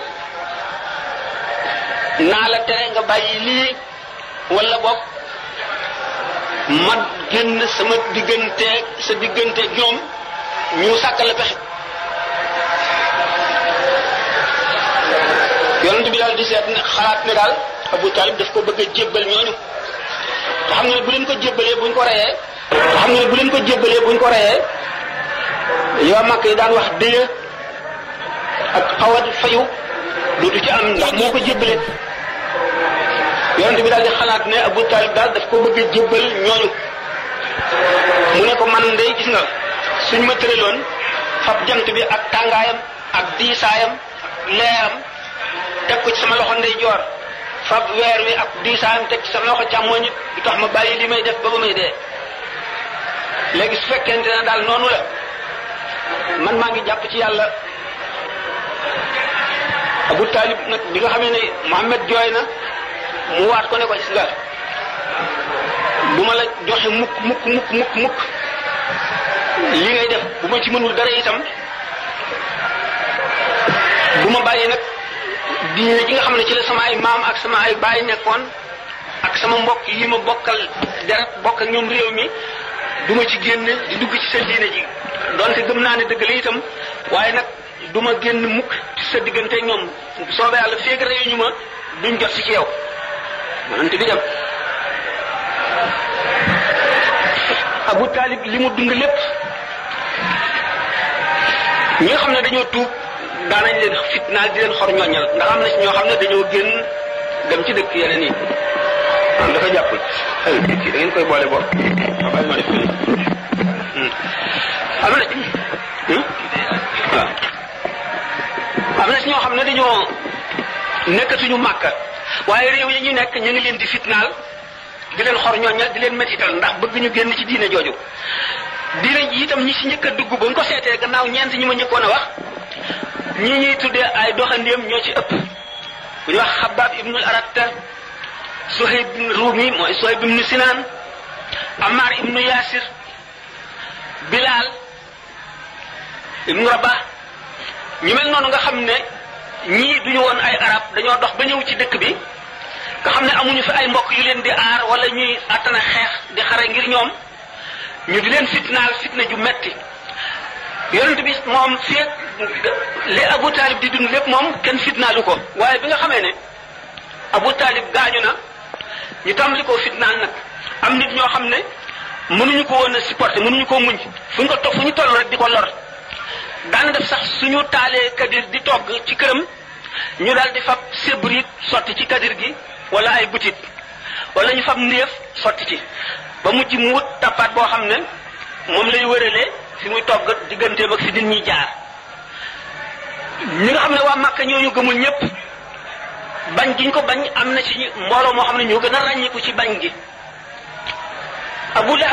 Speaker 6: ñu naa la tere nga bàyyi lii wala boog ma génn sama digganteeg sa digganteeg ñoom ñu sàkkal la pexe yonent bi daal di seet ne xalaat ne daal Abu Talib daf ko bëgg a jébbal ñooñu te xam nga ne bu leen ko jébbalee buñ ko reyee te xam nga ne bu leen ko jébbalee buñ ko reyee yow Makka yi daan wax déye ak xawat fayu dootu ci am ndax moo ko jébbalee yonent bi daal di xalaat ne Abu Talib daal daf ko bëgg a jébbal ñooñu mu ne ko man de gis nga suñ ma tëraloon fab jant bi ak tàngaayam ak diisaayam leeram teg ko ci sama loxo ndeyjoor fab weer wi ak diisaayam teg ci sama loxo càmmoñ it du tax ma bàyyi li may def ba ba may dee léegi su fekkente ne daal noonu la man maa ngi jàpp ci yàlla Abu Talib nag bi nga xamee ne Muhammad jooy na mu waat ko ne ko gis nga bu ma la joxe mukk mukk mukk mukk mukk li ngay def bu ma ci mënul dara itam bu ma bàyyi nag diine ji nga xam ne ci la sama ay maam ak sama ay baay nekkoon ak sama mbokk yi ma bokkal deret bokk ak ñoom réew mi du ma ci génn di dugg ci sa diine ji donte gëm naa ne dëgg la itam waaye nag du ma génn mukk ci sa diggante ñoom soobee yàlla féeg réew ñu ma duñ jot si ci yow mënante bi dem Abu Talib li mu dund lépp ñi nga xam ne dañoo tuub daanañ leen fitnaal di leen xor ñooñal ndax am na si ñoo xam ne dañoo génn dem ci dëkk yeneen yi am dafa jàppul ay kii da ngeen koy boole bopp xabaar ma def am na waaw am na si ñoo xam ne dañoo nekkatuñu Màkka waaye réew yi ñu nekk ñu ngi leen di fitnaal di leen xor ñooñal di leen métital ndax bëgg ñu génn ci diine jooju diine ji itam ñi si njëkk a dugg ba nga ko seetee gannaaw ñeent ñi ma njëkkoon a wax ñii ñuy tuddee ay doxandéem ñoo ci ëpp bu ñu wax Xabaab ibnul Aratta Suhayb ibn Rumi mooy Suhayb ibn Sinaan Ammar ibnu Yaasir Bilaal ibnu Rabah ñu mel noonu nga xam ne ñii duñu woon ay arab dañoo dox ba ñëw ci dëkk bi nga xam ne amuñu fi ay mbokk yu leen di aar wala ñuy àttana xeex di xare ngir ñoom ñu di leen fitnaal fitna ju metti yonent bi moom fii li Abu Talib di dund lépp moom kenn fitnaalu ko waaye bi nga xamee ne Abu Talib gaañu na ñu tàmbali koo fitnaal nag am nit ñoo xam ne mënuñu ko woon a supporter mënuñu koo muñ fu ñu ko toog fu ñu toll rek di ko lor daana def sax suñu taalee kadir di togg ci këram ñu daal di fab sébrit sotti ci kadir gi wala ay butit wala ñu fab ndéef sotti ci ba mujj mu wut tappaat boo xam ne moom lay wëralee fi muy togg digganteem ak fi nit ñi jaar ñi nga xam ne waa Màkka ñooñu gëmul ñëpp bañ giñ ko bañ am na ci mbooloo moo xam ne ñoo gën a ràññiku ci bañ gi Abu Lahab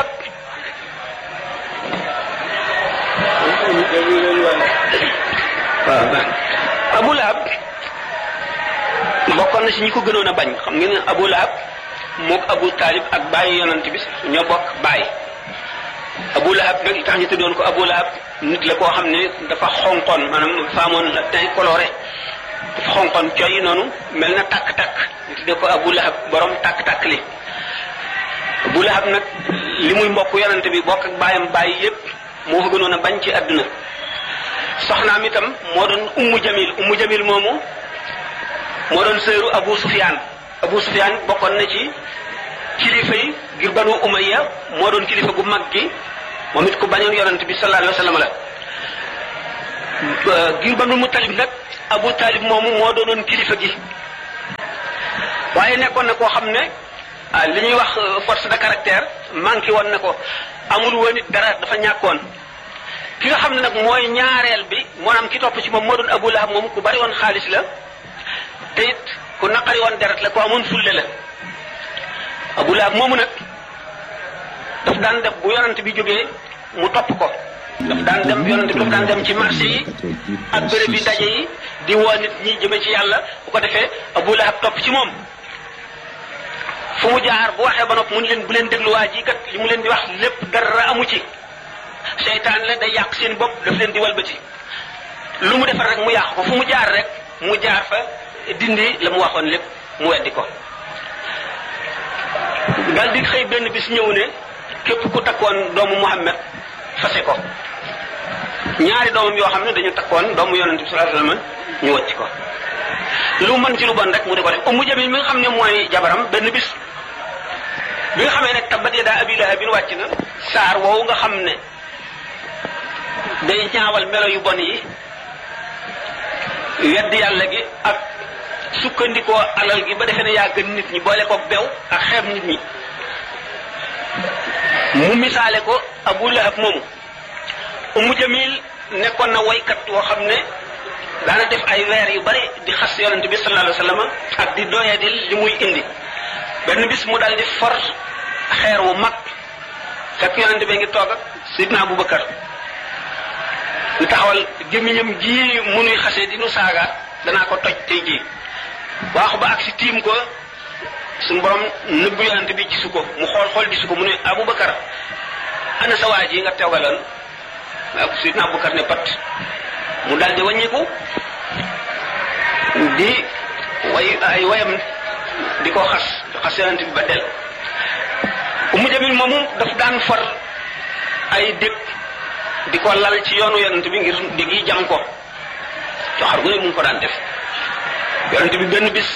Speaker 6: waaw Abu Lahab bokkoon na si ñi ko gënoon a bañ xam ngeen ne Abu Lahab mook Abu Talib ak bàyyi yonent bi ñoo bokk bàyyi Abu Lahab nag li tax ñu tuddoon ko Abu Lahab nit la koo xam ne dafa xonqoon maanaam faamoon la teint coloré dafa xonqoon coy noonu mel na tàkk-tàkk ñu tuddee ko Abu Lahab borom tàkk-tàkk li Abu Lahab nag li muy mbokk yonante bi bokk ak baayam bàyyi yépp moo fa gënoon a bañ ci àdduna soxnaam itam moo doon Ummu Jamil Ummu Jamil moomu moo doon sëru Abu Sufyaan Abu Sufyaan bokkoon na ci kilifa yi ngir Banu Umayya moo doon kilifa gu mag gi moom it ku bañoon yonante bi sallallahu alayhi wa sallam la ngir Banu Muttalib nag Abu Talib moomu moo doonoon kilifa gi waaye nekkoon na koo xam ne li ñuy wax force de caractère manqué woon na ko amul woon it dara dafa ñàkkoon ki nga xam ne nag mooy ñaareel bi maanaam ki topp ci moom moo doon Abu Lahab moom ku bari woon xaalis la te it ku naqari woon deret la ku amoon fulle la Abu Lahab moomu nag daf daan def bu yonent bi jógee mu topp ko daf daan dem yonent bi daf daan dem ci marché yi ak béréb yi daje yi di woo nit ñi jëme ci yàlla bu ko defee Abu Lahab topp ci moom fu mu jaar bu waxee ba nopp mu leen bu leen déglu waa ji kat li mu leen di wax lépp dara amu ci seytaan la day yàq seen bopp daf leen di walbati lu mu defar rek mu yàq ko fu mu jaar rek mu jaar fa dindi la mu waxoon lépp mu weddi ko dal di xëy benn bis ñëw ne képp ku takkoon doomu Muhammad fase ko ñaari doomam yoo xam ne dañu takkoon doomu yonent bi sallallahu alayhi wasallam ñu wacc ko lu mën ci lu bon rek mu di ko def Ummu Jamil mi nga xam ne mooy jabaram benn bis bi nga xamee ne tabbat yadaa Abi Lahabin wàcc na saar woowu nga xam ne day ñaawal melo yu bon yi wedd yàlla gi ak sukkandikoo alal gi ba defee ne yaa gën nit ñi boole ko bew ak xeeb nit ñi mu misaale ko Abu Lahab moomu Ummu Jamil nekkoon na woykat woo xam ne daana def ay weer yu bari di xas yonent bi sallallahu alayhi wasallam ak di doyadil li muy indi benn bis mu dal di for xeer wu mag fekk yonent bi ngi toog ak Sidna Abubakar ñu taxawal gémmiñam ji munuy xasee di nu saaga danaa ko toj tey jii waaxu ba ak si tiim ko suñu borom nëbbu yonent bi gisu ko mu xool xool gisu ko mu ne Abubakar ana sa waa ji nga teewaloon ak Sidna Abubakar ne pat mu dal di wàññiku di way ay wayam di ko xas xas yonent bi ba del Ummu Jamil moomu daf daan for ay dëkk di ko lal ci yoonu yonent bi ngir digg yi jam ko coxar gu ne mu ngi ko daan def yonent bi benn bis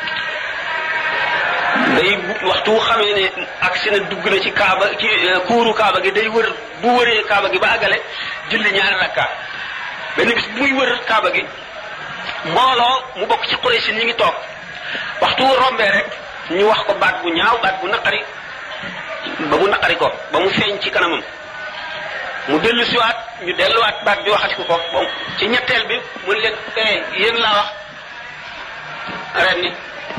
Speaker 6: day waxtu xamee ne ak seen dugg na ci kaaba ci kuuru kaaba gi day wër bu wëree kaaba gi ba àggale julli ñaari rakka benn bis bu muy wër kaaba gi mbooloo mu bokk ci Quraysh ñi ngi toog waxtu rombee rek ñu wax ko baat bu ñaaw baat bu naqari ba mu naqari ko ba mu feeñ ci kanamam mu dellu siwaat ñu delluwaat baat bi waxati ko ko bon ci ñetteel bi mu leen eh yéen laa wax ren ni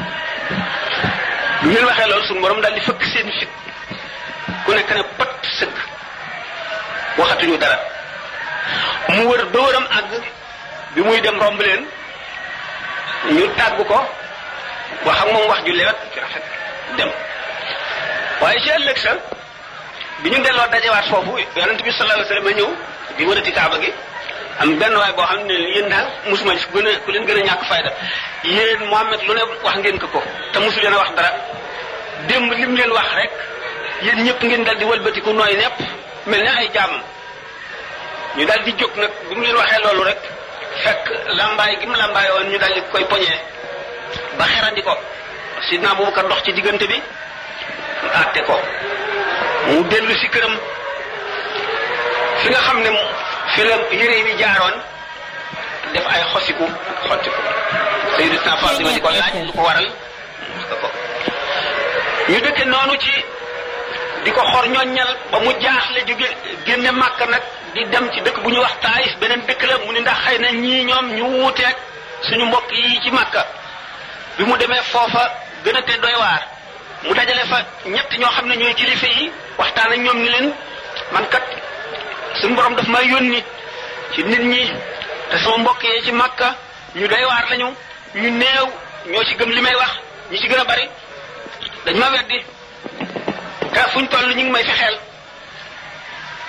Speaker 6: bu ngeen waxee loolu suñu borom daal di fëkk seen fit ku nekk ne pat sëgg waxatuñu dara mu wër ba wëram àgg bi muy dem romb leen ñu tàgg ko wax ak moom wax ju lewet ci rafet dem waaye ci ëllëg sa bi ñu delloo dajewaat foofu yonent bi sallallahu alayhi wasallam ñëw di wërati kaaba gi am benn waay boo xam ne yéen daal mosuma gis ku gën a ku leen gën a ñàkk fayda yéen Muhammad lu ne wax ngeen ko ko te mosu leen a wax dara démb lim leen wax rek yéen ñëpp ngeen dal di wëlbatiku nooy nepp mel ne ay jaamam ñu dal di jóg nag bi mu leen waxee loolu rek fekk lambaay gi mu lambaay woon ñu dal di koy poñee ba xerandi ko Sidna Abubakar dox ci diggante bi àtte ko mu dellu si këram fi nga xam ne fi la yére bi jaaroon def ay xosiku xottiku Sayyidatuna Fatima di ko laaj lu ko waral ko ñu dëkke noonu ci di ko xor ñoññal ba mu jaaxle jóge génne Màkka nag di dem ci dëkk bu ñu wax Taayif beneen dëkk la mu ni ndax xëy na ñii ñoom ñu wuuteeg suñu mbokk yi ci Màkka bi mu demee foofa gën a te doy waar mu dajale fa ñett ñoo xam ne ñooy kilifa yi waxtaan ak ñoom ni leen man kat suñu borom daf may yónni ci nit ñi te sama mbokk yi ci Makka ñu doy waar lañu ñu néew ñoo ci gëm li may wax ñi ci gën a bari dañ ma weddi te fuñ toll ñu ngi may fexeel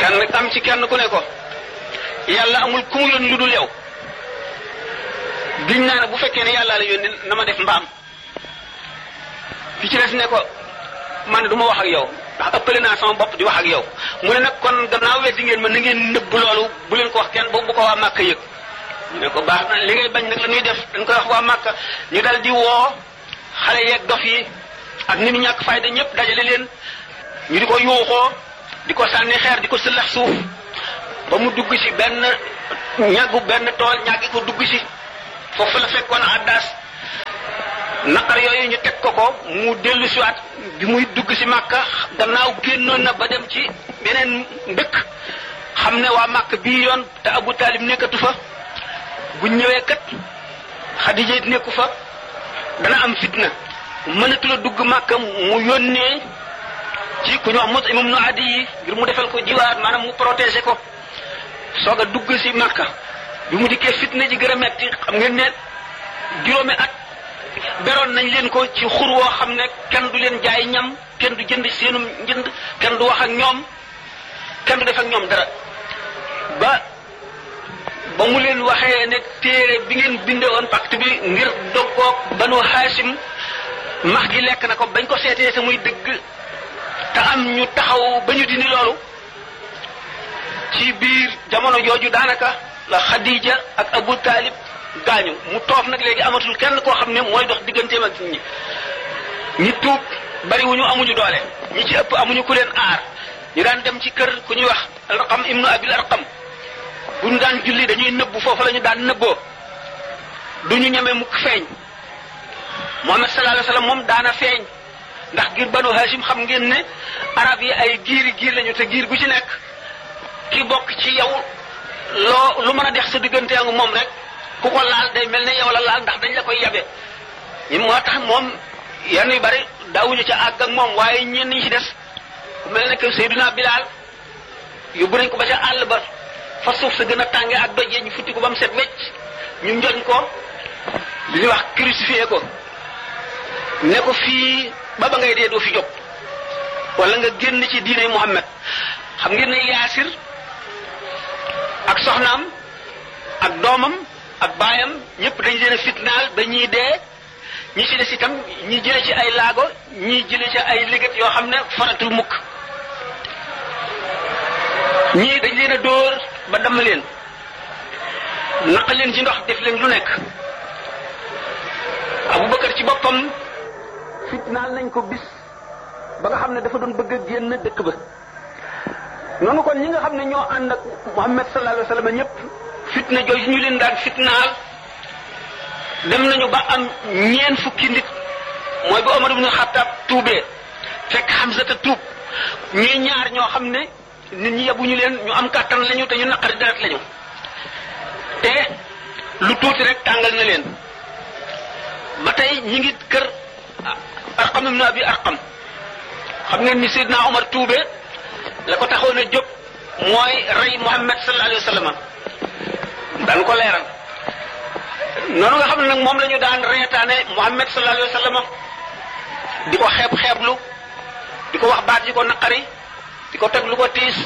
Speaker 6: kenn am ci kenn ku ne ko yàlla amul ku mu yónni lu dul yow giñ naa ne bu fekkee ne yàlla la yónni na ma def mbaam ki ci des ne ko man du ma wax ak yow ndax ëppale naa sama bopp di wax ak yow mu ne nag kon gannaaw weddi ngeen ma na ngeen nëbb loolu bu leen ko wax kenn boobu bu ko waa Màkka yëg ñu ne ko baax na li ngay bañ nag la ñuy def dañ koy wax waa Màkka ñu dal di woo xale yeeg dof yi ak ni mu ñàkk fayda ñëpp dajale leen ñu di ko yuuxoo di ko sànni xeer di ko sëllax suuf ba mu dugg ci benn ñàggu benn tool ñàggi ko dugg ci foofu la fekkoon Addaas naqar yooyu ñu teg ko ko mu dellu siwaat bi muy dugg ci Màkka gannaaw génnoon na ba dem ci beneen dëkk xam ne waa Màkka bii yoon te Abu Taalib nekkatu fa bu ñëwee kat Xadija it nekku fa dana am fitna mënatu la dugg Màkka mu yónnee ci ku ñu wax Mut'im ibn Adi yi ngir mu defal ko jiwaar maanaam mu protéger ko soog a dugg ci Màkka bi mu dikkee fitna ji gën a metti xam ngeen ne juróomi at beroon nañ leen ko ci xur woo xam ne kenn du leen jaay ñam kenn du jënd seenum njënd kenn du wax ak ñoom kenn du def ak ñoom dara ba ba mu leen waxee ne téere bi ngeen binde woon pacte bi ngir doggoog Banu Hashim max gi lekk na ko bañ ko seetee sa muy dëgg te am ñu taxaw ba ñu dindi loolu ci biir jamono jooju daanaka la Khadija ak Abu Talib gaañu mu toog nag léegi amatul kenn koo xam ne mooy dox digganteem ak ñi ñi tuub bariwuñu amuñu doole ñi ci ëpp amuñu ku leen aar ñu daan dem ci kër ku ñuy wax Arqam ibnu Abil Arqam bu ñu daan julli dañuy nëbbu foofu la ñu daan nëbboo du ñu ñeme mukk feeñ Muhammad sallallahu alayhi wasallam moom daana feeñ ndax giir Banu Hashim xam ngeen ne arab yi ay giiri giir lañu te giir gu ci nekk ki bokk ci yow loo lu mën a dex sa diggante ak moom rek ku ko laal day mel ne yow la laal ndax dañ la koy yabe ñi moo tax moom yenn yu bari daawuñu ca àgg ak moom waaye ñenn ñi ci des ku mel ne que Seydina Bilal yóbbu nañ ko ba ca àll ba fa suuf sa gën a tàngee ak dojee ñu futti ko ba mu set wecc ñu njoñ ko li ñuy wax crucifié ko ne ko fii ba ba ngay dee doo fi jóg wala nga génn ci diine Muhammad xam ngeen ne Yaasir ak soxnaam ak doomam ak baayam ñëpp dañ leen a fitnaal ba ñii dee ñi ci des itam ñi jële ci ay laago ñi jële ci ay liggéey yoo xam ne faratul mukk ñii dañ leen a dóor ba damm leen naq leen ci ndox def leen lu nekk Abubakar ci boppam fitnaal nañ ko bis ba nga xam ne dafa doon bëgg a génn dëkk ba noonu kon ñi nga xam ne ñoo ànd ak Muhammad sallallahu alayhi wasallam ñëpp fitna jooju ñu leen daan fitnaal dem nañu ba am ñeen fukki nit mooy ba Omar ibn Khattab tuubee fekk Hamza ta tuub ñuy ñaar ñoo xam ne nit ñi yabuñu leen ñu am kàttan lañu te ñu naqari deret lañu te lu tuuti rek tàngal na leen ba tey ñi ngi kër Arqam ibn Abi Arqam xam ngeen ni Seydina Omar tuube la ko taxoon a jóg mooy rey Muhammad sallallahu alayhi wa sallam daan ko leeral noonu nga xam ne nag moom la ñu daan reetaane Muhammad sallallahu alayhi wa sallam di ko xeeb xeeblu di ko wax baat yi ko naqari di ko teg lu ko tiis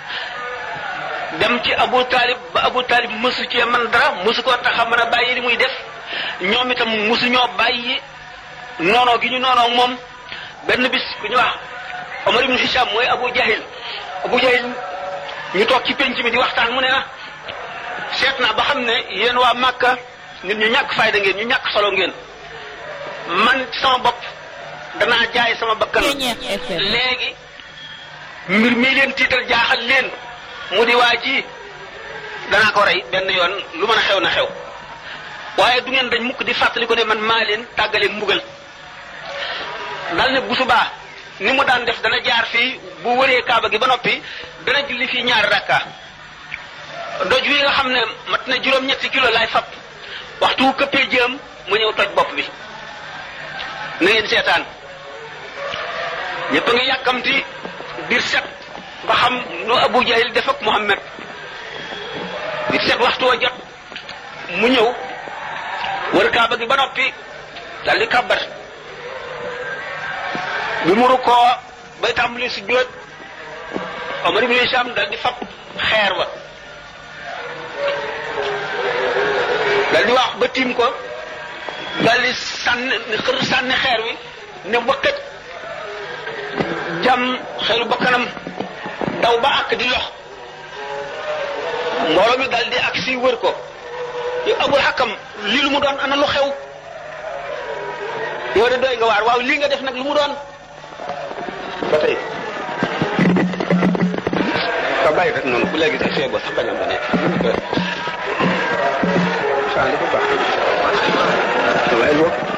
Speaker 6: dem ci Abu Talib ba Abu Talib mësu cee man dara mësu koo tax a mën a bàyyi li muy def ñoom itam mësu ñoo bàyyi noonoo gi ñu noonoo moom benn bis ku ñu wax Omar ibn Hisham mooy Abu Jahil Abu Jahil ñu toog ci penc mi di waxtaan mu ne na seet naa ba xam ne yéen waa Makka nit ñu ñàkk fayda ngeen ñu ñàkk solo ngeen man sama bopp danaa jaay sama bakkan léegi mbir mi leen tiital jaaxal leen mu di waa ji danaa ko rey benn yoon lu mën a xew na xew waaye du ngeen dañ mukk di fàttali ko ne man maa leen tàggaleeg mbugal dal ne bu subaa ni mu daan def dana jaar fii bu wëree kaaba gi ba noppi dana julli fii ñaari rakka doj wi nga xam ne mat na juróom-ñetti kilo laay fab waxtu wu këppee jëm mu ñëw toj bopp bi na ngeen seetaan ñëpp a ngi yàkkamti biir set ba xam nu Abu Jahil def ak Muhammad biir set waxtu wa jot mu ñëw wër kaaba gi ba noppi dal di kàbbar bi mu rukkoo bay tàmbali sujjóot Omar ibn Hisham dal di fab xeer wa dal di wax ba tiim ko dal di sànni xër sànni xeer wi ne waqit jam xelu bakkanam daw ba ak di lox mbooloo mi dal di ak si wër ko yu Abul Hakam lii lu mu doon ana lu xew yow de doy nga waar waaw lii nga def nag lu mu doon ba tey ka bàyyi rek noonu bu léegi sax fee ba sax bañam ba nekk saa li ko baax waaye